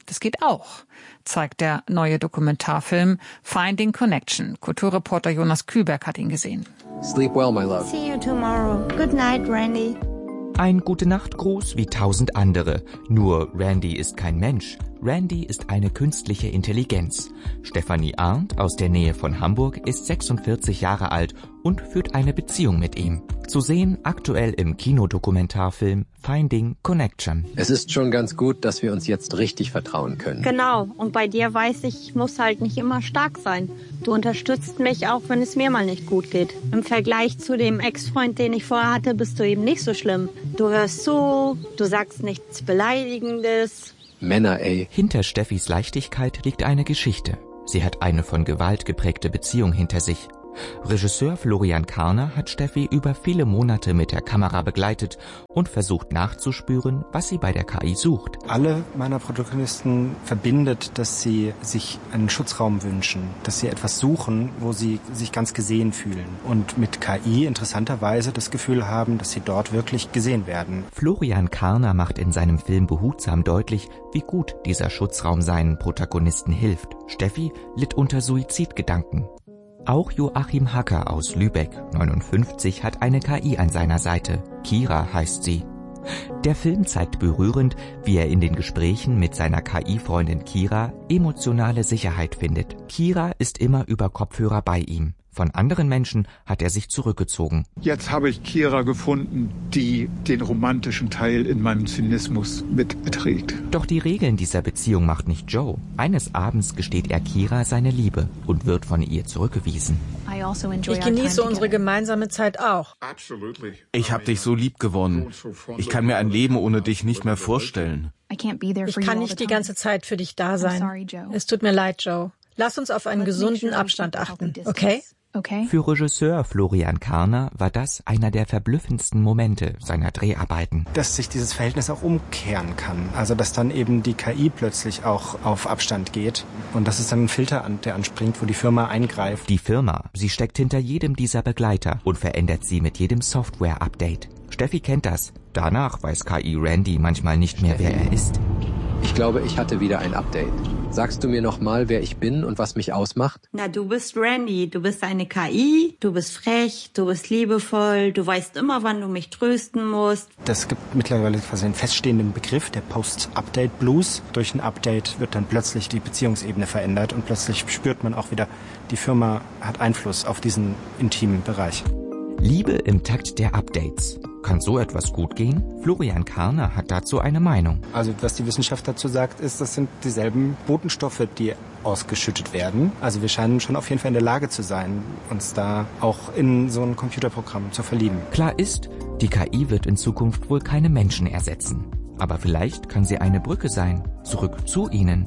Das geht auch, zeigt der neue Dokumentarfilm Finding Connection. Kulturreporter Jonas Küberg hat ihn gesehen. Sleep well, my love. See you tomorrow. Good night, Randy. Ein Gute-Nacht-Gruß wie tausend andere. Nur Randy ist kein Mensch. Randy ist eine künstliche Intelligenz. Stefanie Arndt aus der Nähe von Hamburg ist sechsundvierzig Jahre alt und führt eine Beziehung mit ihm. Zu sehen aktuell im Kinodokumentarfilm Finding Connection. Es ist schon ganz gut, dass wir uns jetzt richtig vertrauen können. Genau. Und bei dir weiß ich, ich muss halt nicht immer stark sein. Du unterstützt mich auch, wenn es mir mal nicht gut geht. Im Vergleich zu dem Ex-Freund, den ich vorher hatte, bist du eben nicht so schlimm. Du hörst zu, du sagst nichts Beleidigendes. Männer, ey. Hinter Steffis Leichtigkeit liegt eine Geschichte. Sie hat eine von Gewalt geprägte Beziehung hinter sich. Regisseur Florian Karner hat Steffi über viele Monate mit der Kamera begleitet und versucht nachzuspüren, was sie bei der K I sucht. Alle meiner Protagonisten verbindet, dass sie sich einen Schutzraum wünschen, dass sie etwas suchen, wo sie sich ganz gesehen fühlen und mit K I interessanterweise das Gefühl haben, dass sie dort wirklich gesehen werden. Florian Karner macht in seinem Film behutsam deutlich, wie gut dieser Schutzraum seinen Protagonisten hilft. Steffi litt unter Suizidgedanken. Auch Joachim Hacker aus Lübeck, neunundfünfzig, hat eine K I an seiner Seite. Kira heißt sie. Der Film zeigt berührend, wie er in den Gesprächen mit seiner K I-Freundin Kira emotionale Sicherheit findet. Kira ist immer über Kopfhörer bei ihm. Von anderen Menschen hat er sich zurückgezogen. Jetzt habe ich Kira gefunden, die den romantischen Teil in meinem Zynismus mitbeträgt. Doch die Regeln dieser Beziehung macht nicht Joe. Eines Abends gesteht er Kira seine Liebe und wird von ihr zurückgewiesen. Ich genieße unsere gemeinsame Zeit auch. Ich habe dich so lieb gewonnen. Ich kann mir ein Leben ohne dich nicht mehr vorstellen. Ich kann nicht die ganze Zeit für dich da sein. Es tut mir leid, Joe. Lass uns auf einen gesunden Abstand achten, okay? Okay. Für Regisseur Florian Karner war das einer der verblüffendsten Momente seiner Dreharbeiten. Dass sich dieses Verhältnis auch umkehren kann. Also dass dann eben die K I plötzlich auch auf Abstand geht und dass es dann ein Filter an, der anspringt, wo die Firma eingreift. Die Firma, sie steckt hinter jedem dieser Begleiter und verändert sie mit jedem Software-Update. Steffi kennt das. Danach weiß K I Randy manchmal nicht mehr, wer er ist. Ich glaube, ich hatte wieder ein Update. Sagst du mir noch mal, wer ich bin und was mich ausmacht? Na, du bist Randy. Du bist eine K I, du bist frech, du bist liebevoll, du weißt immer, wann du mich trösten musst. Das gibt mittlerweile quasi einen feststehenden Begriff, der Post-Update-Blues. Durch ein Update wird dann plötzlich die Beziehungsebene verändert und plötzlich spürt man auch wieder, die Firma hat Einfluss auf diesen intimen Bereich. Liebe im Takt der Updates. Kann so etwas gut gehen? Florian Karner hat dazu eine Meinung. Also was die Wissenschaft dazu sagt, ist, das sind dieselben Botenstoffe, die ausgeschüttet werden. Also wir scheinen schon auf jeden Fall in der Lage zu sein, uns da auch in so ein Computerprogramm zu verlieben. Klar ist, die K I wird in Zukunft wohl keine Menschen ersetzen. Aber vielleicht kann sie eine Brücke sein, zurück zu ihnen.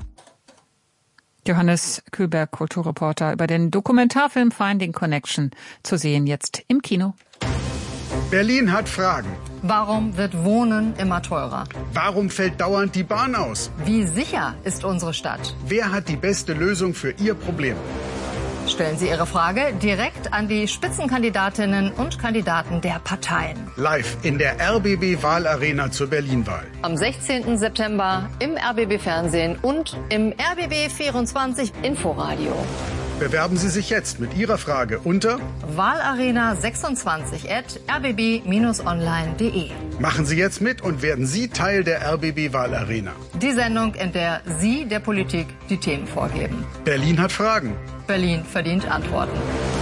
Johannes Küberg, Kulturreporter, über den Dokumentarfilm Finding Connection, zu sehen jetzt im Kino. Berlin hat Fragen. Warum wird Wohnen immer teurer? Warum fällt dauernd die Bahn aus? Wie sicher ist unsere Stadt? Wer hat die beste Lösung für Ihr Problem? Stellen Sie Ihre Frage direkt an die Spitzenkandidatinnen und Kandidaten der Parteien. Live in der R B B-Wahlarena zur Berlin-Wahl. Am sechzehnten September im R B B-Fernsehen und im R B B vierundzwanzig Inforadio. Bewerben Sie sich jetzt mit Ihrer Frage unter wahlarena sechsundzwanzig at r b b online punkt de. Machen Sie jetzt mit und werden Sie Teil der R B B-Wahlarena. Die Sendung, in der Sie der Politik die Themen vorgeben. Berlin hat Fragen. Berlin verdient Antworten.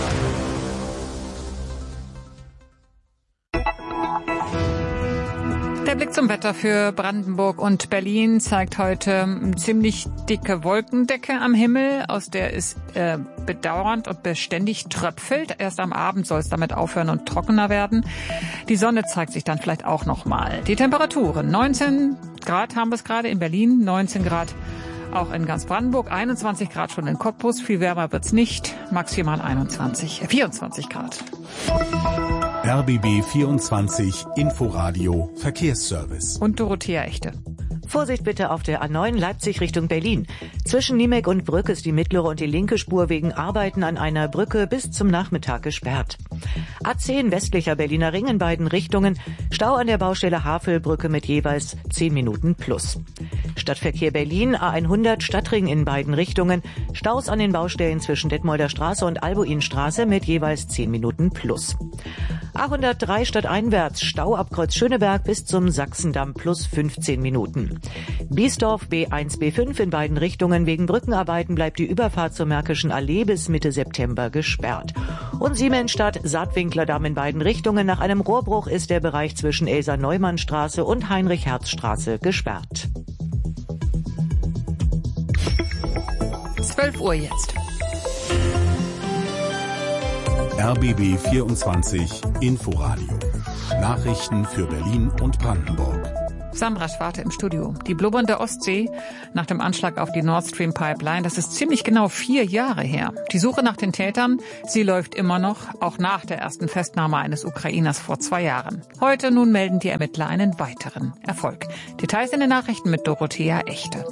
Der Blick zum Wetter für Brandenburg und Berlin zeigt heute eine ziemlich dicke Wolkendecke am Himmel, aus der es äh, bedauernd und beständig tröpfelt. Erst am Abend soll es damit aufhören und trockener werden. Die Sonne zeigt sich dann vielleicht auch noch mal. Die Temperaturen: neunzehn Grad haben wir es gerade in Berlin, neunzehn Grad auch in ganz Brandenburg, einundzwanzig Grad schon in Cottbus. Viel wärmer wird's nicht, maximal einundzwanzig, vierundzwanzig Grad. R B B vierundzwanzig Inforadio Verkehrsservice. Und Dorothea Echte. Vorsicht bitte auf der A neun Leipzig Richtung Berlin. Zwischen Niemek und Brück ist die mittlere und die linke Spur wegen Arbeiten an einer Brücke bis zum Nachmittag gesperrt. A zehn westlicher Berliner Ring in beiden Richtungen. Stau an der Baustelle Havelbrücke mit jeweils zehn Minuten plus. Stadtverkehr Berlin, A hundert Stadtring in beiden Richtungen. Staus an den Baustellen zwischen Detmolder Straße und Albuinstraße mit jeweils zehn Minuten plus. A hundertdrei stadteinwärts, Stau ab Kreuz Schöneberg bis zum Sachsendamm plus fünfzehn Minuten. Biesdorf B eins B fünf in beiden Richtungen. Wegen Brückenarbeiten bleibt die Überfahrt zur Märkischen Allee bis Mitte September gesperrt. Und Siemensstadt Saatwinklerdamm in beiden Richtungen. Nach einem Rohrbruch ist der Bereich zwischen Elsa-Neumann-Straße und Heinrich-Herz-Straße gesperrt. zwölf Uhr jetzt. R B B vierundzwanzig Inforadio. Nachrichten für Berlin und Brandenburg. Sandra Schwarte im Studio. Die blubbernde Ostsee nach dem Anschlag auf die Nord Stream Pipeline, das ist ziemlich genau vier Jahre her. Die Suche nach den Tätern, sie läuft immer noch, auch nach der ersten Festnahme eines Ukrainers vor zwei Jahren. Heute nun melden die Ermittler einen weiteren Erfolg. Details in den Nachrichten mit Dorothea Echte.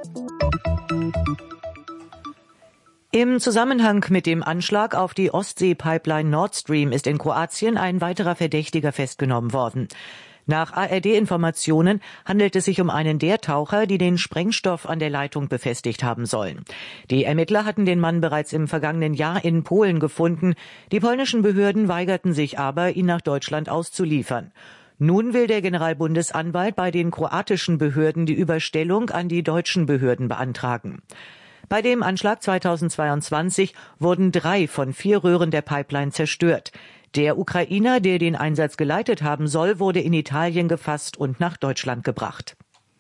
Im Zusammenhang mit dem Anschlag auf die Ostsee-Pipeline Nord Stream ist in Kroatien ein weiterer Verdächtiger festgenommen worden. Nach A R D-Informationen handelt es sich um einen der Taucher, die den Sprengstoff an der Leitung befestigt haben sollen. Die Ermittler hatten den Mann bereits im vergangenen Jahr in Polen gefunden. Die polnischen Behörden weigerten sich aber, ihn nach Deutschland auszuliefern. Nun will der Generalbundesanwalt bei den kroatischen Behörden die Überstellung an die deutschen Behörden beantragen. Bei dem Anschlag zweitausendzweiundzwanzig wurden drei von vier Röhren der Pipeline zerstört. Der Ukrainer, der den Einsatz geleitet haben soll, wurde in Italien gefasst und nach Deutschland gebracht.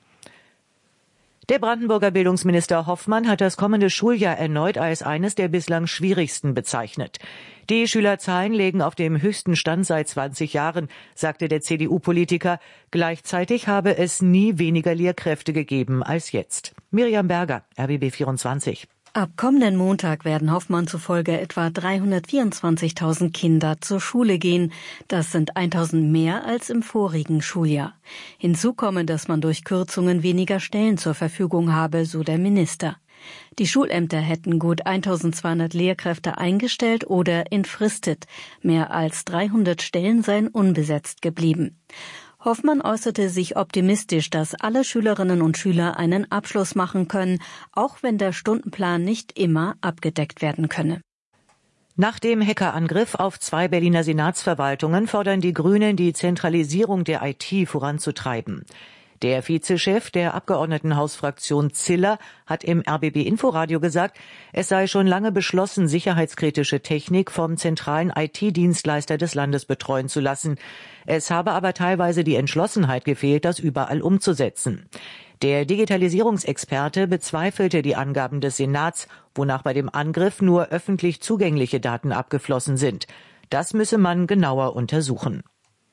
Der Brandenburger Bildungsminister Hoffmann hat das kommende Schuljahr erneut als eines der bislang schwierigsten bezeichnet. Die Schülerzahlen liegen auf dem höchsten Stand seit zwanzig Jahren, sagte der C D U-Politiker. Gleichzeitig habe es nie weniger Lehrkräfte gegeben als jetzt. Miriam Berger, R B B vierundzwanzig. Ab kommenden Montag werden Hoffmann zufolge etwa dreihundertvierundzwanzigtausend Kinder zur Schule gehen. Das sind tausend mehr als im vorigen Schuljahr. Hinzu komme, dass man durch Kürzungen weniger Stellen zur Verfügung habe, so der Minister. Die Schulämter hätten gut eintausendzweihundert Lehrkräfte eingestellt oder entfristet. Mehr als dreihundert Stellen seien unbesetzt geblieben. Hoffmann äußerte sich optimistisch, dass alle Schülerinnen und Schüler einen Abschluss machen können, auch wenn der Stundenplan nicht immer abgedeckt werden könne. Nach dem Hackerangriff auf zwei Berliner Senatsverwaltungen fordern die Grünen, die Zentralisierung der I T voranzutreiben. Der Vizechef der Abgeordnetenhausfraktion Ziller hat im R B B Inforadio gesagt, es sei schon lange beschlossen, sicherheitskritische Technik vom zentralen I T-Dienstleister des Landes betreuen zu lassen. Es habe aber teilweise die Entschlossenheit gefehlt, das überall umzusetzen. Der Digitalisierungsexperte bezweifelte die Angaben des Senats, wonach bei dem Angriff nur öffentlich zugängliche Daten abgeflossen sind. Das müsse man genauer untersuchen.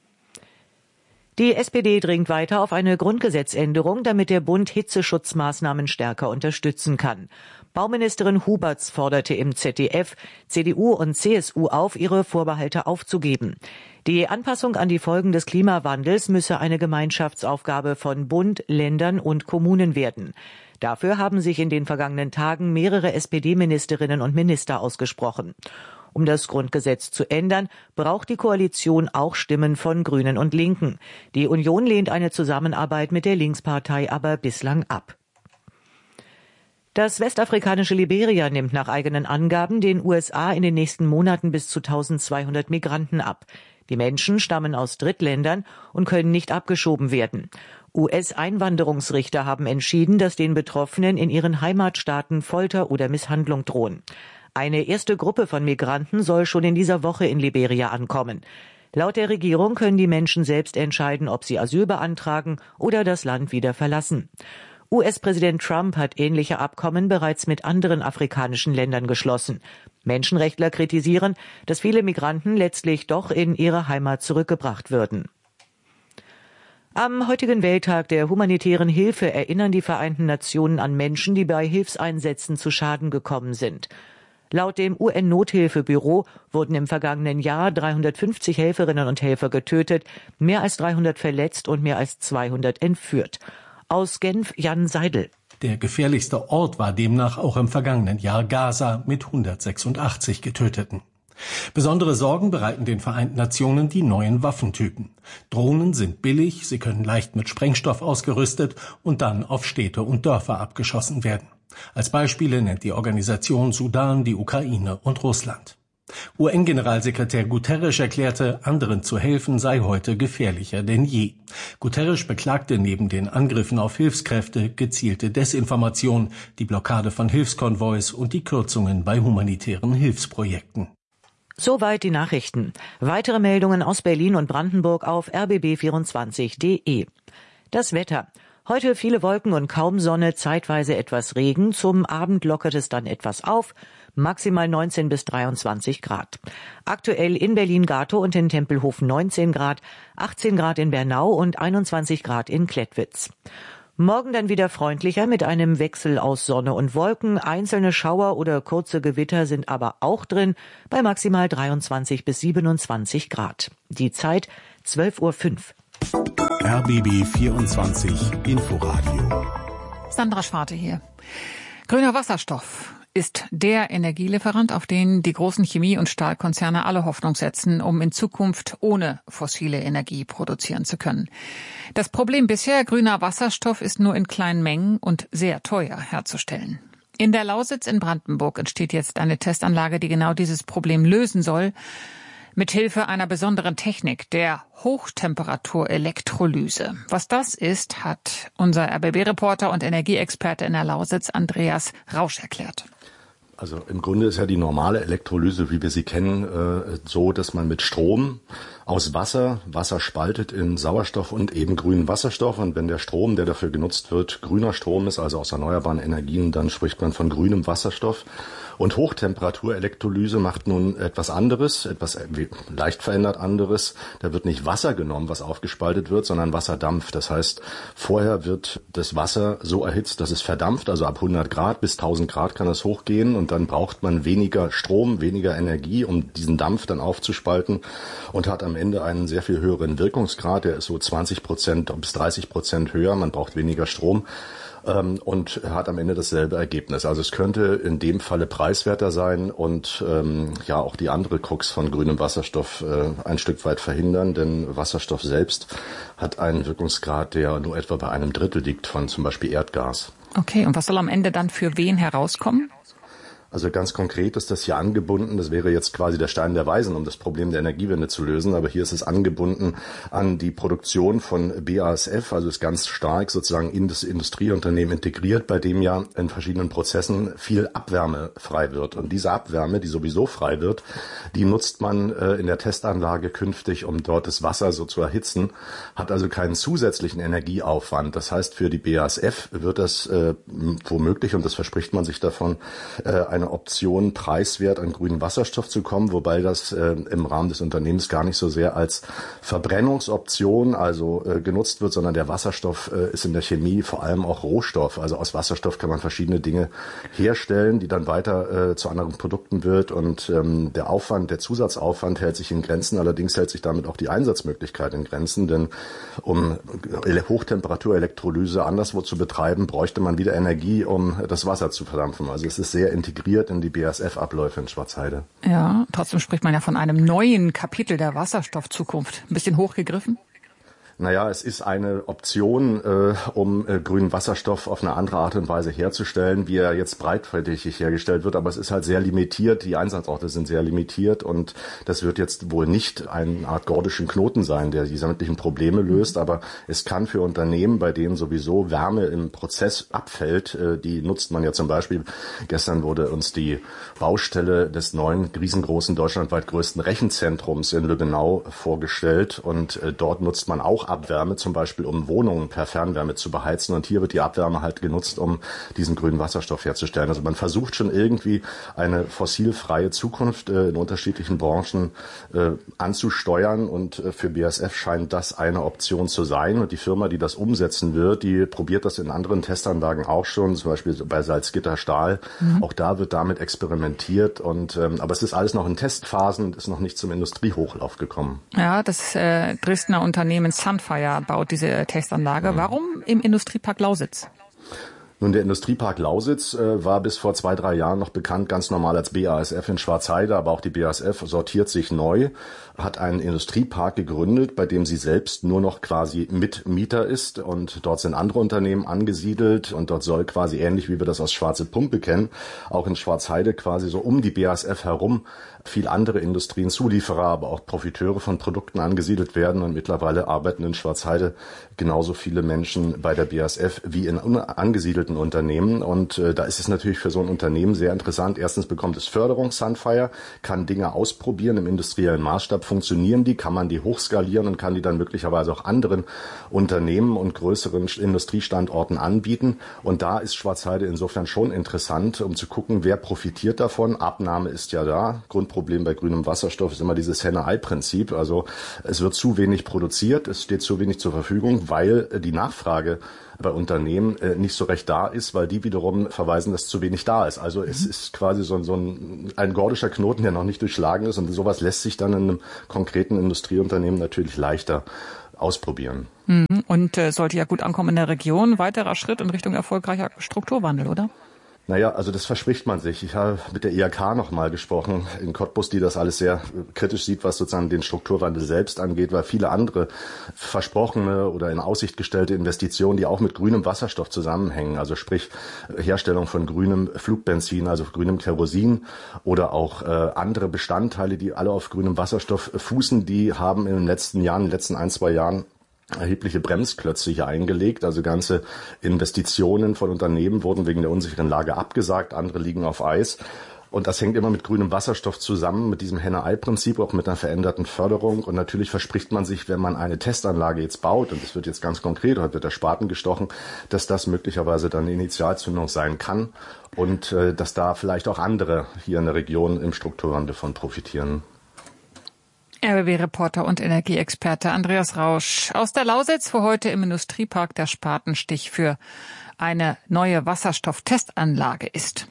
Die S P D dringt weiter auf eine Grundgesetzänderung, damit der Bund Hitzeschutzmaßnahmen stärker unterstützen kann. Bauministerin Huberts forderte im Z D F C D U und C S U auf, ihre Vorbehalte aufzugeben. Die Anpassung an die Folgen des Klimawandels müsse eine Gemeinschaftsaufgabe von Bund, Ländern und Kommunen werden. Dafür haben sich in den vergangenen Tagen mehrere S P D-Ministerinnen und Minister ausgesprochen. Um das Grundgesetz zu ändern, braucht die Koalition auch Stimmen von Grünen und Linken. Die Union lehnt eine Zusammenarbeit mit der Linkspartei aber bislang ab. Das westafrikanische Liberia nimmt nach eigenen Angaben den U S A in den nächsten Monaten bis zu eintausendzweihundert Migranten ab. Die Menschen stammen aus Drittländern und können nicht abgeschoben werden. U S-Einwanderungsrichter haben entschieden, dass den Betroffenen in ihren Heimatstaaten Folter oder Misshandlung drohen. Eine erste Gruppe von Migranten soll schon in dieser Woche in Liberia ankommen. Laut der Regierung können die Menschen selbst entscheiden, ob sie Asyl beantragen oder das Land wieder verlassen. U S-Präsident Trump hat ähnliche Abkommen bereits mit anderen afrikanischen Ländern geschlossen. Menschenrechtler kritisieren, dass viele Migranten letztlich doch in ihre Heimat zurückgebracht würden. Am heutigen Welttag der humanitären Hilfe erinnern die Vereinten Nationen an Menschen, die bei Hilfseinsätzen zu Schaden gekommen sind. Laut dem U N-Nothilfebüro wurden im vergangenen Jahr dreihundertfünfzig Helferinnen und Helfer getötet, mehr als dreihundert verletzt und mehr als zweihundert entführt. Aus Genf Jan Seidel. Der gefährlichste Ort war demnach auch im vergangenen Jahr Gaza mit hundertsechsundachtzig Getöteten. Besondere Sorgen bereiten den Vereinten Nationen die neuen Waffentypen. Drohnen sind billig, sie können leicht mit Sprengstoff ausgerüstet und dann auf Städte und Dörfer abgeschossen werden. Als Beispiele nennt die Organisation Sudan, die Ukraine und Russland. U N-Generalsekretär Guterres erklärte, anderen zu helfen sei heute gefährlicher denn je. Guterres beklagte neben den Angriffen auf Hilfskräfte gezielte Desinformation, die Blockade von Hilfskonvois und die Kürzungen bei humanitären Hilfsprojekten. Soweit die Nachrichten. Weitere Meldungen aus Berlin und Brandenburg auf r b b vierundzwanzig punkt d e. Das Wetter. Heute viele Wolken und kaum Sonne, zeitweise etwas Regen. Zum Abend lockert es dann etwas auf. Maximal neunzehn bis dreiundzwanzig Grad. Aktuell in Berlin-Gatow und in Tempelhof neunzehn Grad, achtzehn Grad in Bernau und einundzwanzig Grad in Klettwitz. Morgen dann wieder freundlicher mit einem Wechsel aus Sonne und Wolken. Einzelne Schauer oder kurze Gewitter sind aber auch drin, bei maximal dreiundzwanzig bis siebenundzwanzig Grad. Die Zeit zwölf Uhr fünf. R B B vierundzwanzig Inforadio. Sandra Schwarte hier. Grüner Wasserstoff ist der Energielieferant, auf den die großen Chemie- und Stahlkonzerne alle Hoffnung setzen, um in Zukunft ohne fossile Energie produzieren zu können. Das Problem bisher, grüner Wasserstoff ist nur in kleinen Mengen und sehr teuer herzustellen. In der Lausitz in Brandenburg entsteht jetzt eine Testanlage, die genau dieses Problem lösen soll, mithilfe einer besonderen Technik, der Hochtemperaturelektrolyse. Was das ist, hat unser R B B-Reporter und Energieexperte in der Lausitz, Andreas Rausch, erklärt. Also im Grunde ist ja die normale Elektrolyse, wie wir sie kennen, äh, so, dass man mit Strom aus Wasser, Wasser spaltet in Sauerstoff und eben grünen Wasserstoff. Und wenn der Strom, der dafür genutzt wird, grüner Strom ist, also aus erneuerbaren Energien, dann spricht man von grünem Wasserstoff. Und Hochtemperaturelektrolyse macht nun etwas anderes, etwas leicht verändert anderes. Da wird nicht Wasser genommen, was aufgespaltet wird, sondern Wasserdampf. Das heißt, vorher wird das Wasser so erhitzt, dass es verdampft, also ab hundert Grad bis tausend Grad kann es hochgehen. Und dann braucht man weniger Strom, weniger Energie, um diesen Dampf dann aufzuspalten und hat am Ende einen sehr viel höheren Wirkungsgrad. Der ist so zwanzig Prozent bis dreißig Prozent höher. Man braucht weniger Strom. Und hat am Ende dasselbe Ergebnis. Also es könnte in dem Falle preiswerter sein und ähm, ja auch die andere Krux von grünem Wasserstoff äh, ein Stück weit verhindern, denn Wasserstoff selbst hat einen Wirkungsgrad, der nur etwa bei einem Drittel liegt von zum Beispiel Erdgas. Okay, und was soll am Ende dann für wen herauskommen? Also ganz konkret ist das hier angebunden, das wäre jetzt quasi der Stein der Weisen, um das Problem der Energiewende zu lösen, aber hier ist es angebunden an die Produktion von B A S F, also ist ganz stark sozusagen in das Industrieunternehmen integriert, bei dem ja in verschiedenen Prozessen viel Abwärme frei wird. Und diese Abwärme, die sowieso frei wird, die nutzt man äh, in der Testanlage künftig, um dort das Wasser so zu erhitzen, hat also keinen zusätzlichen Energieaufwand. Das heißt, für die B A S F wird das äh, womöglich, und das verspricht man sich davon, äh, eine Option, preiswert an grünen Wasserstoff zu kommen, wobei das äh, im Rahmen des Unternehmens gar nicht so sehr als Verbrennungsoption also äh, genutzt wird, sondern der Wasserstoff äh, ist in der Chemie vor allem auch Rohstoff. Also aus Wasserstoff kann man verschiedene Dinge herstellen, die dann weiter äh, zu anderen Produkten wird, und ähm, der Aufwand, der Zusatzaufwand hält sich in Grenzen, allerdings hält sich damit auch die Einsatzmöglichkeit in Grenzen, denn um Hochtemperaturelektrolyse anderswo zu betreiben, bräuchte man wieder Energie, um das Wasser zu verdampfen. Also es ist sehr integriert in die B A S F-Abläufe in Schwarzheide. Ja, trotzdem spricht man ja von einem neuen Kapitel der Wasserstoffzukunft. Ein bisschen hochgegriffen? Naja, es ist eine Option, äh, um äh, grünen Wasserstoff auf eine andere Art und Weise herzustellen, wie er jetzt breitflächig hergestellt wird. Aber es ist halt sehr limitiert. Die Einsatzorte sind sehr limitiert. Und das wird jetzt wohl nicht eine Art gordischen Knoten sein, der die sämtlichen Probleme löst. Aber es kann für Unternehmen, bei denen sowieso Wärme im Prozess abfällt, äh, die nutzt man ja zum Beispiel. Gestern wurde uns die Baustelle des neuen, riesengroßen, deutschlandweit größten Rechenzentrums in Lübbenau vorgestellt. Und äh, dort nutzt man auch Abwärme, zum Beispiel um Wohnungen per Fernwärme zu beheizen. Und hier wird die Abwärme halt genutzt, um diesen grünen Wasserstoff herzustellen. Also man versucht schon irgendwie eine fossilfreie Zukunft äh, in unterschiedlichen Branchen äh, anzusteuern. Und äh, für B A S F scheint das eine Option zu sein. Und die Firma, die das umsetzen wird, die probiert das in anderen Testanlagen auch schon, zum Beispiel bei Salzgitter Stahl. Mhm. Auch da wird damit experimentiert. Und ähm, aber es ist alles noch in Testphasen und ist noch nicht zum Industriehochlauf gekommen. Ja, das äh, Dresdner Unternehmen Sunfire baut diese Testanlage. Warum im Industriepark Lausitz? Nun, der Industriepark Lausitz äh, war bis vor zwei, drei Jahren noch bekannt, ganz normal als B A S F in Schwarzheide, aber auch die B A S F sortiert sich neu, hat einen Industriepark gegründet, bei dem sie selbst nur noch quasi Mitmieter ist, und dort sind andere Unternehmen angesiedelt, und dort soll quasi ähnlich wie wir das aus Schwarze Pumpe kennen, auch in Schwarzheide quasi so um die B A S F herum viel andere Industrien, Zulieferer, aber auch Profiteure von Produkten angesiedelt werden, und mittlerweile arbeiten in Schwarzheide genauso viele Menschen bei der B A S F wie in angesiedelten Unternehmen, und äh, da ist es natürlich für so ein Unternehmen sehr interessant. Erstens bekommt es Förderung, Sunfire, kann Dinge ausprobieren im industriellen Maßstab, funktionieren die, kann man die hochskalieren und kann die dann möglicherweise auch anderen Unternehmen und größeren Industriestandorten anbieten, und da ist Schwarzheide insofern schon interessant, um zu gucken, wer profitiert davon. Abnahme ist ja da. Grundproblem bei grünem Wasserstoff ist immer dieses Henne-Ei-Prinzip, also es wird zu wenig produziert, es steht zu wenig zur Verfügung, weil die Nachfrage bei Unternehmen äh, nicht so recht da ist, weil die wiederum verweisen, dass zu wenig da ist. Also es ist quasi so, so ein, ein gordischer Knoten, der noch nicht durchschlagen ist, und sowas lässt sich dann in einem konkreten Industrieunternehmen natürlich leichter ausprobieren. Und äh, sollte ja gut ankommen in der Region. Weiterer Schritt in Richtung erfolgreicher Strukturwandel, oder? Naja, also das verspricht man sich. Ich habe mit der I H K noch mal gesprochen in Cottbus, die das alles sehr kritisch sieht, was sozusagen den Strukturwandel selbst angeht, weil viele andere versprochene oder in Aussicht gestellte Investitionen, die auch mit grünem Wasserstoff zusammenhängen, also sprich Herstellung von grünem Flugbenzin, also grünem Kerosin, oder auch äh, andere Bestandteile, die alle auf grünem Wasserstoff fußen, die haben in den letzten Jahren, in den letzten ein, zwei Jahren erhebliche Bremsklötze hier eingelegt. Also ganze Investitionen von Unternehmen wurden wegen der unsicheren Lage abgesagt, andere liegen auf Eis. Und das hängt immer mit grünem Wasserstoff zusammen, mit diesem Henne-Ei-Prinzip, auch mit einer veränderten Förderung. Und natürlich verspricht man sich, wenn man eine Testanlage jetzt baut, und das wird jetzt ganz konkret, heute wird der Spaten gestochen, dass das möglicherweise dann eine Initialzündung sein kann und äh, dass da vielleicht auch andere hier in der Region im Strukturwandel von profitieren. R B B-Reporter und Energieexperte Andreas Rausch aus der Lausitz, wo heute im Industriepark der Spatenstich für eine neue Wasserstofftestanlage ist.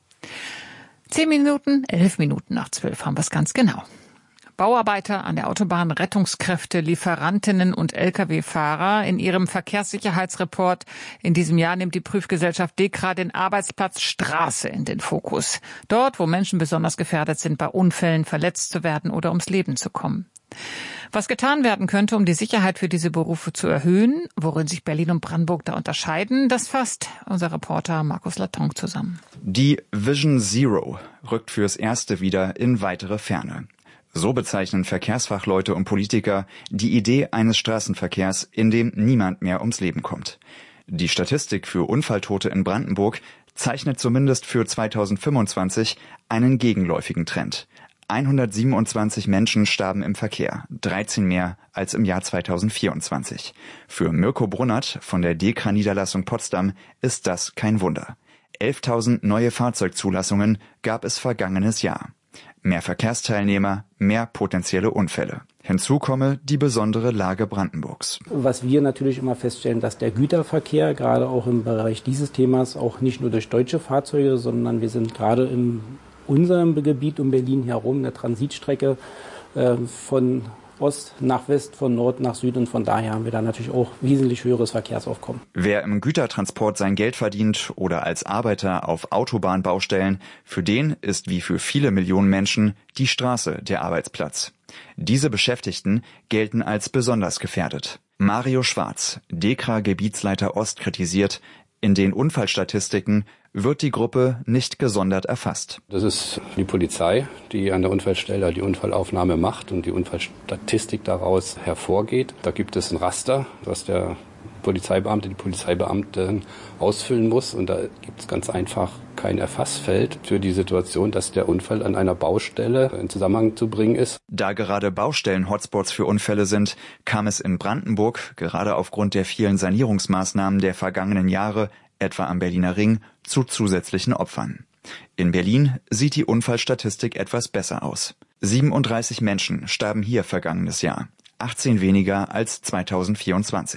Zehn Minuten, elf Minuten nach zwölf haben wir es ganz genau. Bauarbeiter an der Autobahn, Rettungskräfte, Lieferantinnen und L K W-Fahrer. In ihrem Verkehrssicherheitsreport in diesem Jahr nimmt die Prüfgesellschaft DEKRA den Arbeitsplatz Straße in den Fokus. Dort, wo Menschen besonders gefährdet sind, bei Unfällen verletzt zu werden oder ums Leben zu kommen. Was getan werden könnte, um die Sicherheit für diese Berufe zu erhöhen, worin sich Berlin und Brandenburg da unterscheiden, das fasst unser Reporter Markus Latonc zusammen. Die Vision Zero rückt fürs Erste wieder in weitere Ferne. So bezeichnen Verkehrsfachleute und Politiker die Idee eines Straßenverkehrs, in dem niemand mehr ums Leben kommt. Die Statistik für Unfalltote in Brandenburg zeichnet zumindest für zweitausendfünfundzwanzig einen gegenläufigen Trend. hundertsiebenundzwanzig Menschen starben im Verkehr, dreizehn mehr als im Jahr zweitausendvierundzwanzig. Für Mirko Brunnert von der DEKRA-Niederlassung Potsdam ist das kein Wunder. elftausend neue Fahrzeugzulassungen gab es vergangenes Jahr. Mehr Verkehrsteilnehmer, mehr potenzielle Unfälle. Hinzu komme die besondere Lage Brandenburgs. Was wir natürlich immer feststellen, dass der Güterverkehr, gerade auch im Bereich dieses Themas, auch nicht nur durch deutsche Fahrzeuge, sondern wir sind gerade in unserem Gebiet um Berlin herum, eine Transitstrecke äh, von Ost nach West, von Nord nach Süd, und von daher haben wir da natürlich auch wesentlich höheres Verkehrsaufkommen. Wer im Gütertransport sein Geld verdient oder als Arbeiter auf Autobahnbaustellen, für den ist wie für viele Millionen Menschen die Straße der Arbeitsplatz. Diese Beschäftigten gelten als besonders gefährdet. Mario Schwarz, DEKRA-Gebietsleiter Ost, kritisiert, in den Unfallstatistiken wird die Gruppe nicht gesondert erfasst. Das ist die Polizei, die an der Unfallstelle die Unfallaufnahme macht und die Unfallstatistik daraus hervorgeht. Da gibt es ein Raster, was der Polizeibeamte, die Polizeibeamte ausfüllen muss. Und da gibt es ganz einfach kein Erfassfeld für die Situation, dass der Unfall an einer Baustelle in Zusammenhang zu bringen ist. Da gerade Baustellen-Hotspots für Unfälle sind, kam es in Brandenburg, gerade aufgrund der vielen Sanierungsmaßnahmen der vergangenen Jahre, etwa am Berliner Ring, zu zusätzlichen Opfern. In Berlin sieht die Unfallstatistik etwas besser aus. siebenunddreißig Menschen starben hier vergangenes Jahr, achtzehn weniger als zweitausendvierundzwanzig.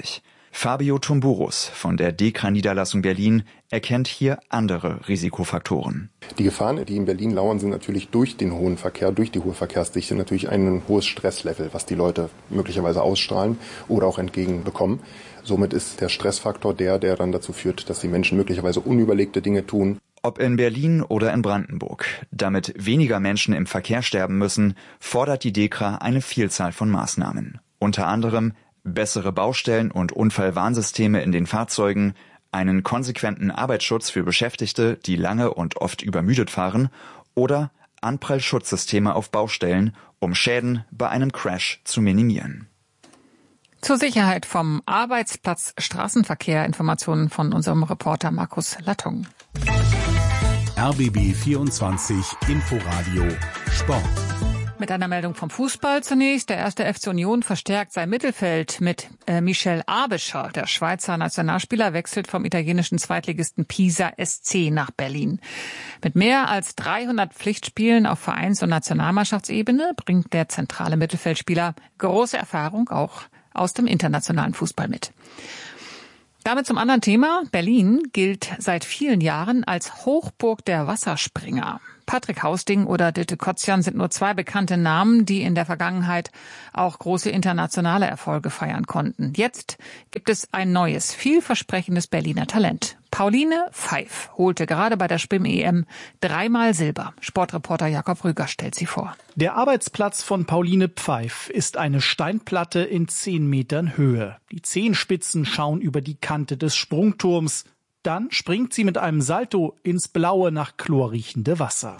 Fabio Tumburus von der DEKRA-Niederlassung Berlin erkennt hier andere Risikofaktoren. Die Gefahren, die in Berlin lauern, sind natürlich durch den hohen Verkehr, durch die hohe Verkehrsdichte natürlich ein hohes Stresslevel, was die Leute möglicherweise ausstrahlen oder auch entgegenbekommen. Somit ist der Stressfaktor der, der dann dazu führt, dass die Menschen möglicherweise unüberlegte Dinge tun. Ob in Berlin oder in Brandenburg. Damit weniger Menschen im Verkehr sterben müssen, fordert die DEKRA eine Vielzahl von Maßnahmen. Unter anderem bessere Baustellen- und Unfallwarnsysteme in den Fahrzeugen, einen konsequenten Arbeitsschutz für Beschäftigte, die lange und oft übermüdet fahren, oder Anprallschutzsysteme auf Baustellen, um Schäden bei einem Crash zu minimieren. Zur Sicherheit vom Arbeitsplatz Straßenverkehr Informationen von unserem Reporter Markus Lattung. R B B vierundzwanzig Inforadio Sport. Mit einer Meldung vom Fußball zunächst. Der erste F C Union verstärkt sein Mittelfeld mit äh, Michel Aebischer. Der Schweizer Nationalspieler wechselt vom italienischen Zweitligisten Pisa S C nach Berlin. Mit mehr als dreihundert Pflichtspielen auf Vereins- und Nationalmannschaftsebene bringt der zentrale Mittelfeldspieler große Erfahrung auch aus dem internationalen Fußball mit. Damit zum anderen Thema. Berlin gilt seit vielen Jahren als Hochburg der Wasserspringer. Patrick Hausding oder Ditte Kotzian sind nur zwei bekannte Namen, die in der Vergangenheit auch große internationale Erfolge feiern konnten. Jetzt gibt es ein neues, vielversprechendes Berliner Talent. Pauline Pfeif holte gerade bei der Schwimm-E M dreimal Silber. Sportreporter Jakob Rüger stellt sie vor. Der Arbeitsplatz von Pauline Pfeif ist eine Steinplatte in zehn Metern Höhe. Die Zehenspitzen schauen über die Kante des Sprungturms. Dann springt sie mit einem Salto ins blaue, nach Chlor riechende Wasser.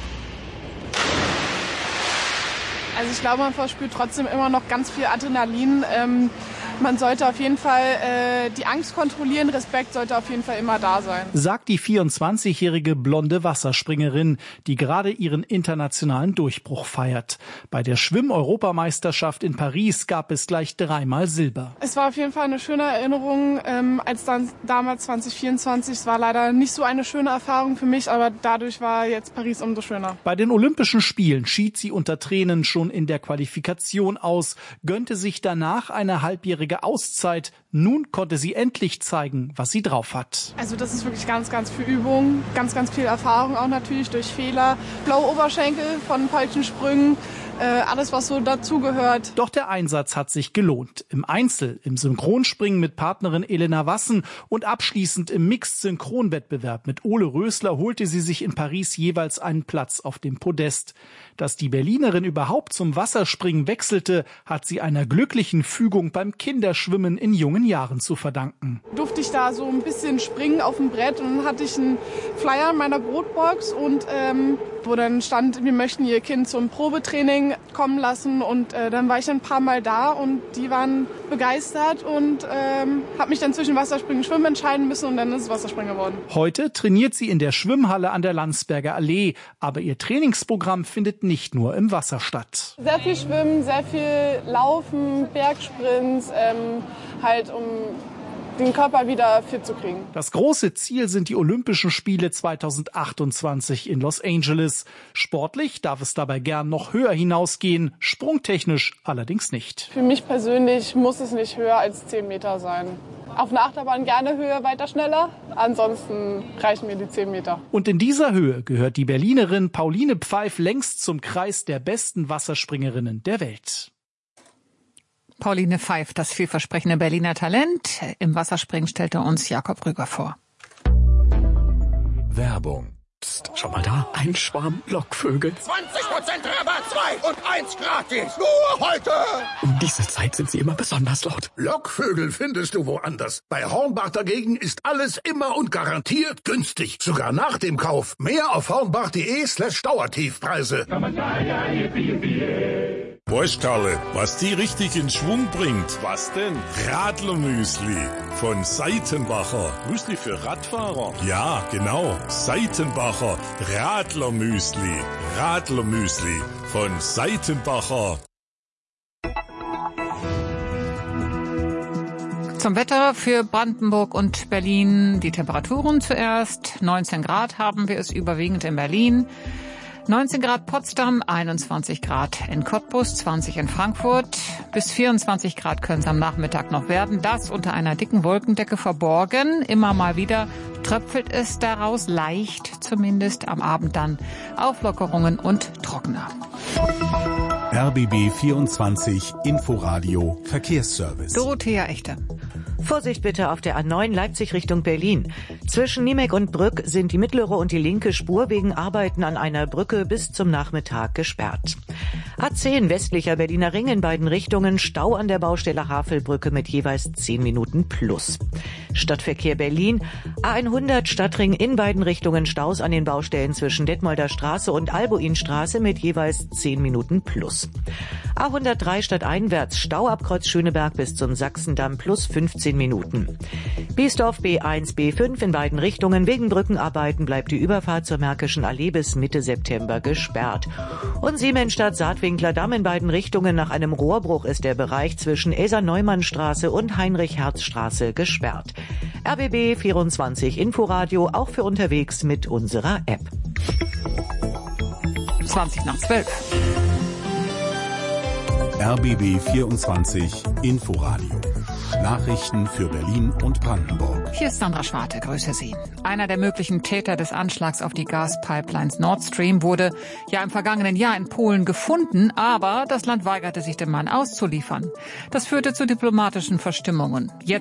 Also ich glaube, man verspürt trotzdem immer noch ganz viel Adrenalin. Ähm, man sollte auf jeden Fall äh, die Angst kontrollieren. Respekt sollte auf jeden Fall immer da sein. Sagt die vierundzwanzigjährige blonde Wasserspringerin, die gerade ihren internationalen Durchbruch feiert. Bei der Schwimm-Europameisterschaft in Paris gab es gleich dreimal Silber. Es war auf jeden Fall eine schöne Erinnerung, ähm, als dann damals zwanzig vierundzwanzig. Es war leider nicht so eine schöne Erfahrung für mich, aber dadurch war jetzt Paris umso schöner. Bei den Olympischen Spielen schied sie unter Tränen schon in der Qualifikation aus, gönnte sich danach eine halbjährige Auszeit. Nun konnte sie endlich zeigen, was sie drauf hat. Also das ist wirklich ganz, ganz viel Übung, ganz, ganz viel Erfahrung auch natürlich durch Fehler. Blaue Oberschenkel von falschen Sprüngen, äh, alles was so dazugehört. Doch der Einsatz hat sich gelohnt. Im Einzel, im Synchronspringen mit Partnerin Elena Wassen und abschließend im Mixed-Synchronwettbewerb mit Ole Rösler holte sie sich in Paris jeweils einen Platz auf dem Podest. Dass die Berlinerin überhaupt zum Wasserspringen wechselte, hat sie einer glücklichen Fügung beim Kinderschwimmen in jungen Jahren zu verdanken. Durfte ich da so ein bisschen springen auf dem Brett und dann hatte ich einen Flyer in meiner Brotbox und ähm, wo dann stand, wir möchten ihr Kind zum Probetraining kommen lassen und äh, dann war ich ein paar Mal da und die waren begeistert und ähm, habe mich dann zwischen Wasserspringen und Schwimmen entscheiden müssen und dann ist es Wasserspringen geworden. Heute trainiert sie in der Schwimmhalle an der Landsberger Allee, aber ihr Trainingsprogramm findet nicht nur im Wasser statt. Sehr viel Schwimmen, sehr viel Laufen, Bergsprints, ähm, halt um den Körper wieder fit zu kriegen. Das große Ziel sind die Olympischen Spiele zweitausendachtundzwanzig in Los Angeles. Sportlich darf es dabei gern noch höher hinausgehen, sprungtechnisch allerdings nicht. Für mich persönlich muss es nicht höher als zehn Meter sein. Auf einer Achterbahn gerne höher, weiter, schneller. Ansonsten reichen mir die zehn Meter. Und in dieser Höhe gehört die Berlinerin Pauline Pfeif längst zum Kreis der besten Wasserspringerinnen der Welt. Pauline Pfeif, das vielversprechende Berliner Talent. Im Wasserspringen stellte uns Jakob Rüger vor. Werbung. Psst, schau mal da, ein Schwarm Lockvögel. zwanzig Prozent Rabatt, zwei und eins gratis. Nur heute. Um diese Zeit sind sie immer besonders laut. Lockvögel findest du woanders. Bei Hornbach dagegen ist alles immer und garantiert günstig. Sogar nach dem Kauf. Mehr auf hornbach.de slash Dauertiefpreise. Weißt Karle, was die richtig in Schwung bringt? Was denn? Radlermüsli von Seitenbacher. Müsli für Radfahrer? Ja, genau. Seitenbacher Radlermüsli. Radlermüsli von Seitenbacher. Zum Wetter für Brandenburg und Berlin. Die Temperaturen zuerst. neunzehn Grad haben wir es überwiegend in Berlin. neunzehn Grad Potsdam, einundzwanzig Grad in Cottbus, zwanzig in Frankfurt. Bis vierundzwanzig Grad können es am Nachmittag noch werden. Das unter einer dicken Wolkendecke verborgen. Immer mal wieder tröpfelt es daraus, leicht zumindest. Am Abend dann Auflockerungen und trockener. R B B vierundzwanzig Inforadio Verkehrsservice. Dorothea Echte. Vorsicht bitte auf der A neun Leipzig Richtung Berlin. Zwischen Niemek und Brück sind die mittlere und die linke Spur wegen Arbeiten an einer Brücke bis zum Nachmittag gesperrt. A zehn westlicher Berliner Ring in beiden Richtungen, Stau an der Baustelle Havelbrücke mit jeweils zehn Minuten plus. Stadtverkehr Berlin, A hundert Stadtring in beiden Richtungen, Staus an den Baustellen zwischen Detmolder Straße und Albuinstraße mit jeweils zehn Minuten plus. A hundertdrei stadteinwärts, Stau ab Kreuz Schöneberg bis zum Sachsendamm plus fünfzehn Minuten. Biesdorf B eins, B fünf in beiden Richtungen, wegen Brückenarbeiten bleibt die Überfahrt zur Märkischen Allee bis Mitte September gesperrt. Und Siemensstadt-Saatwinkler Damm in beiden Richtungen, nach einem Rohrbruch ist der Bereich zwischen Elsa-Neumann-Straße und Heinrich-Herz-Straße gesperrt. R B B vierundzwanzig Inforadio, auch für unterwegs mit unserer App. zwanzig nach zwölf. R B B vierundzwanzig Inforadio. Nachrichten für Berlin und Brandenburg. Hier ist Sandra Schwarte, grüße Sie. Einer der möglichen Täter des Anschlags auf die Gaspipelines Nord Stream wurde ja im vergangenen Jahr in Polen gefunden, aber das Land weigerte sich, den Mann auszuliefern. Das führte zu diplomatischen Verstimmungen. Jetzt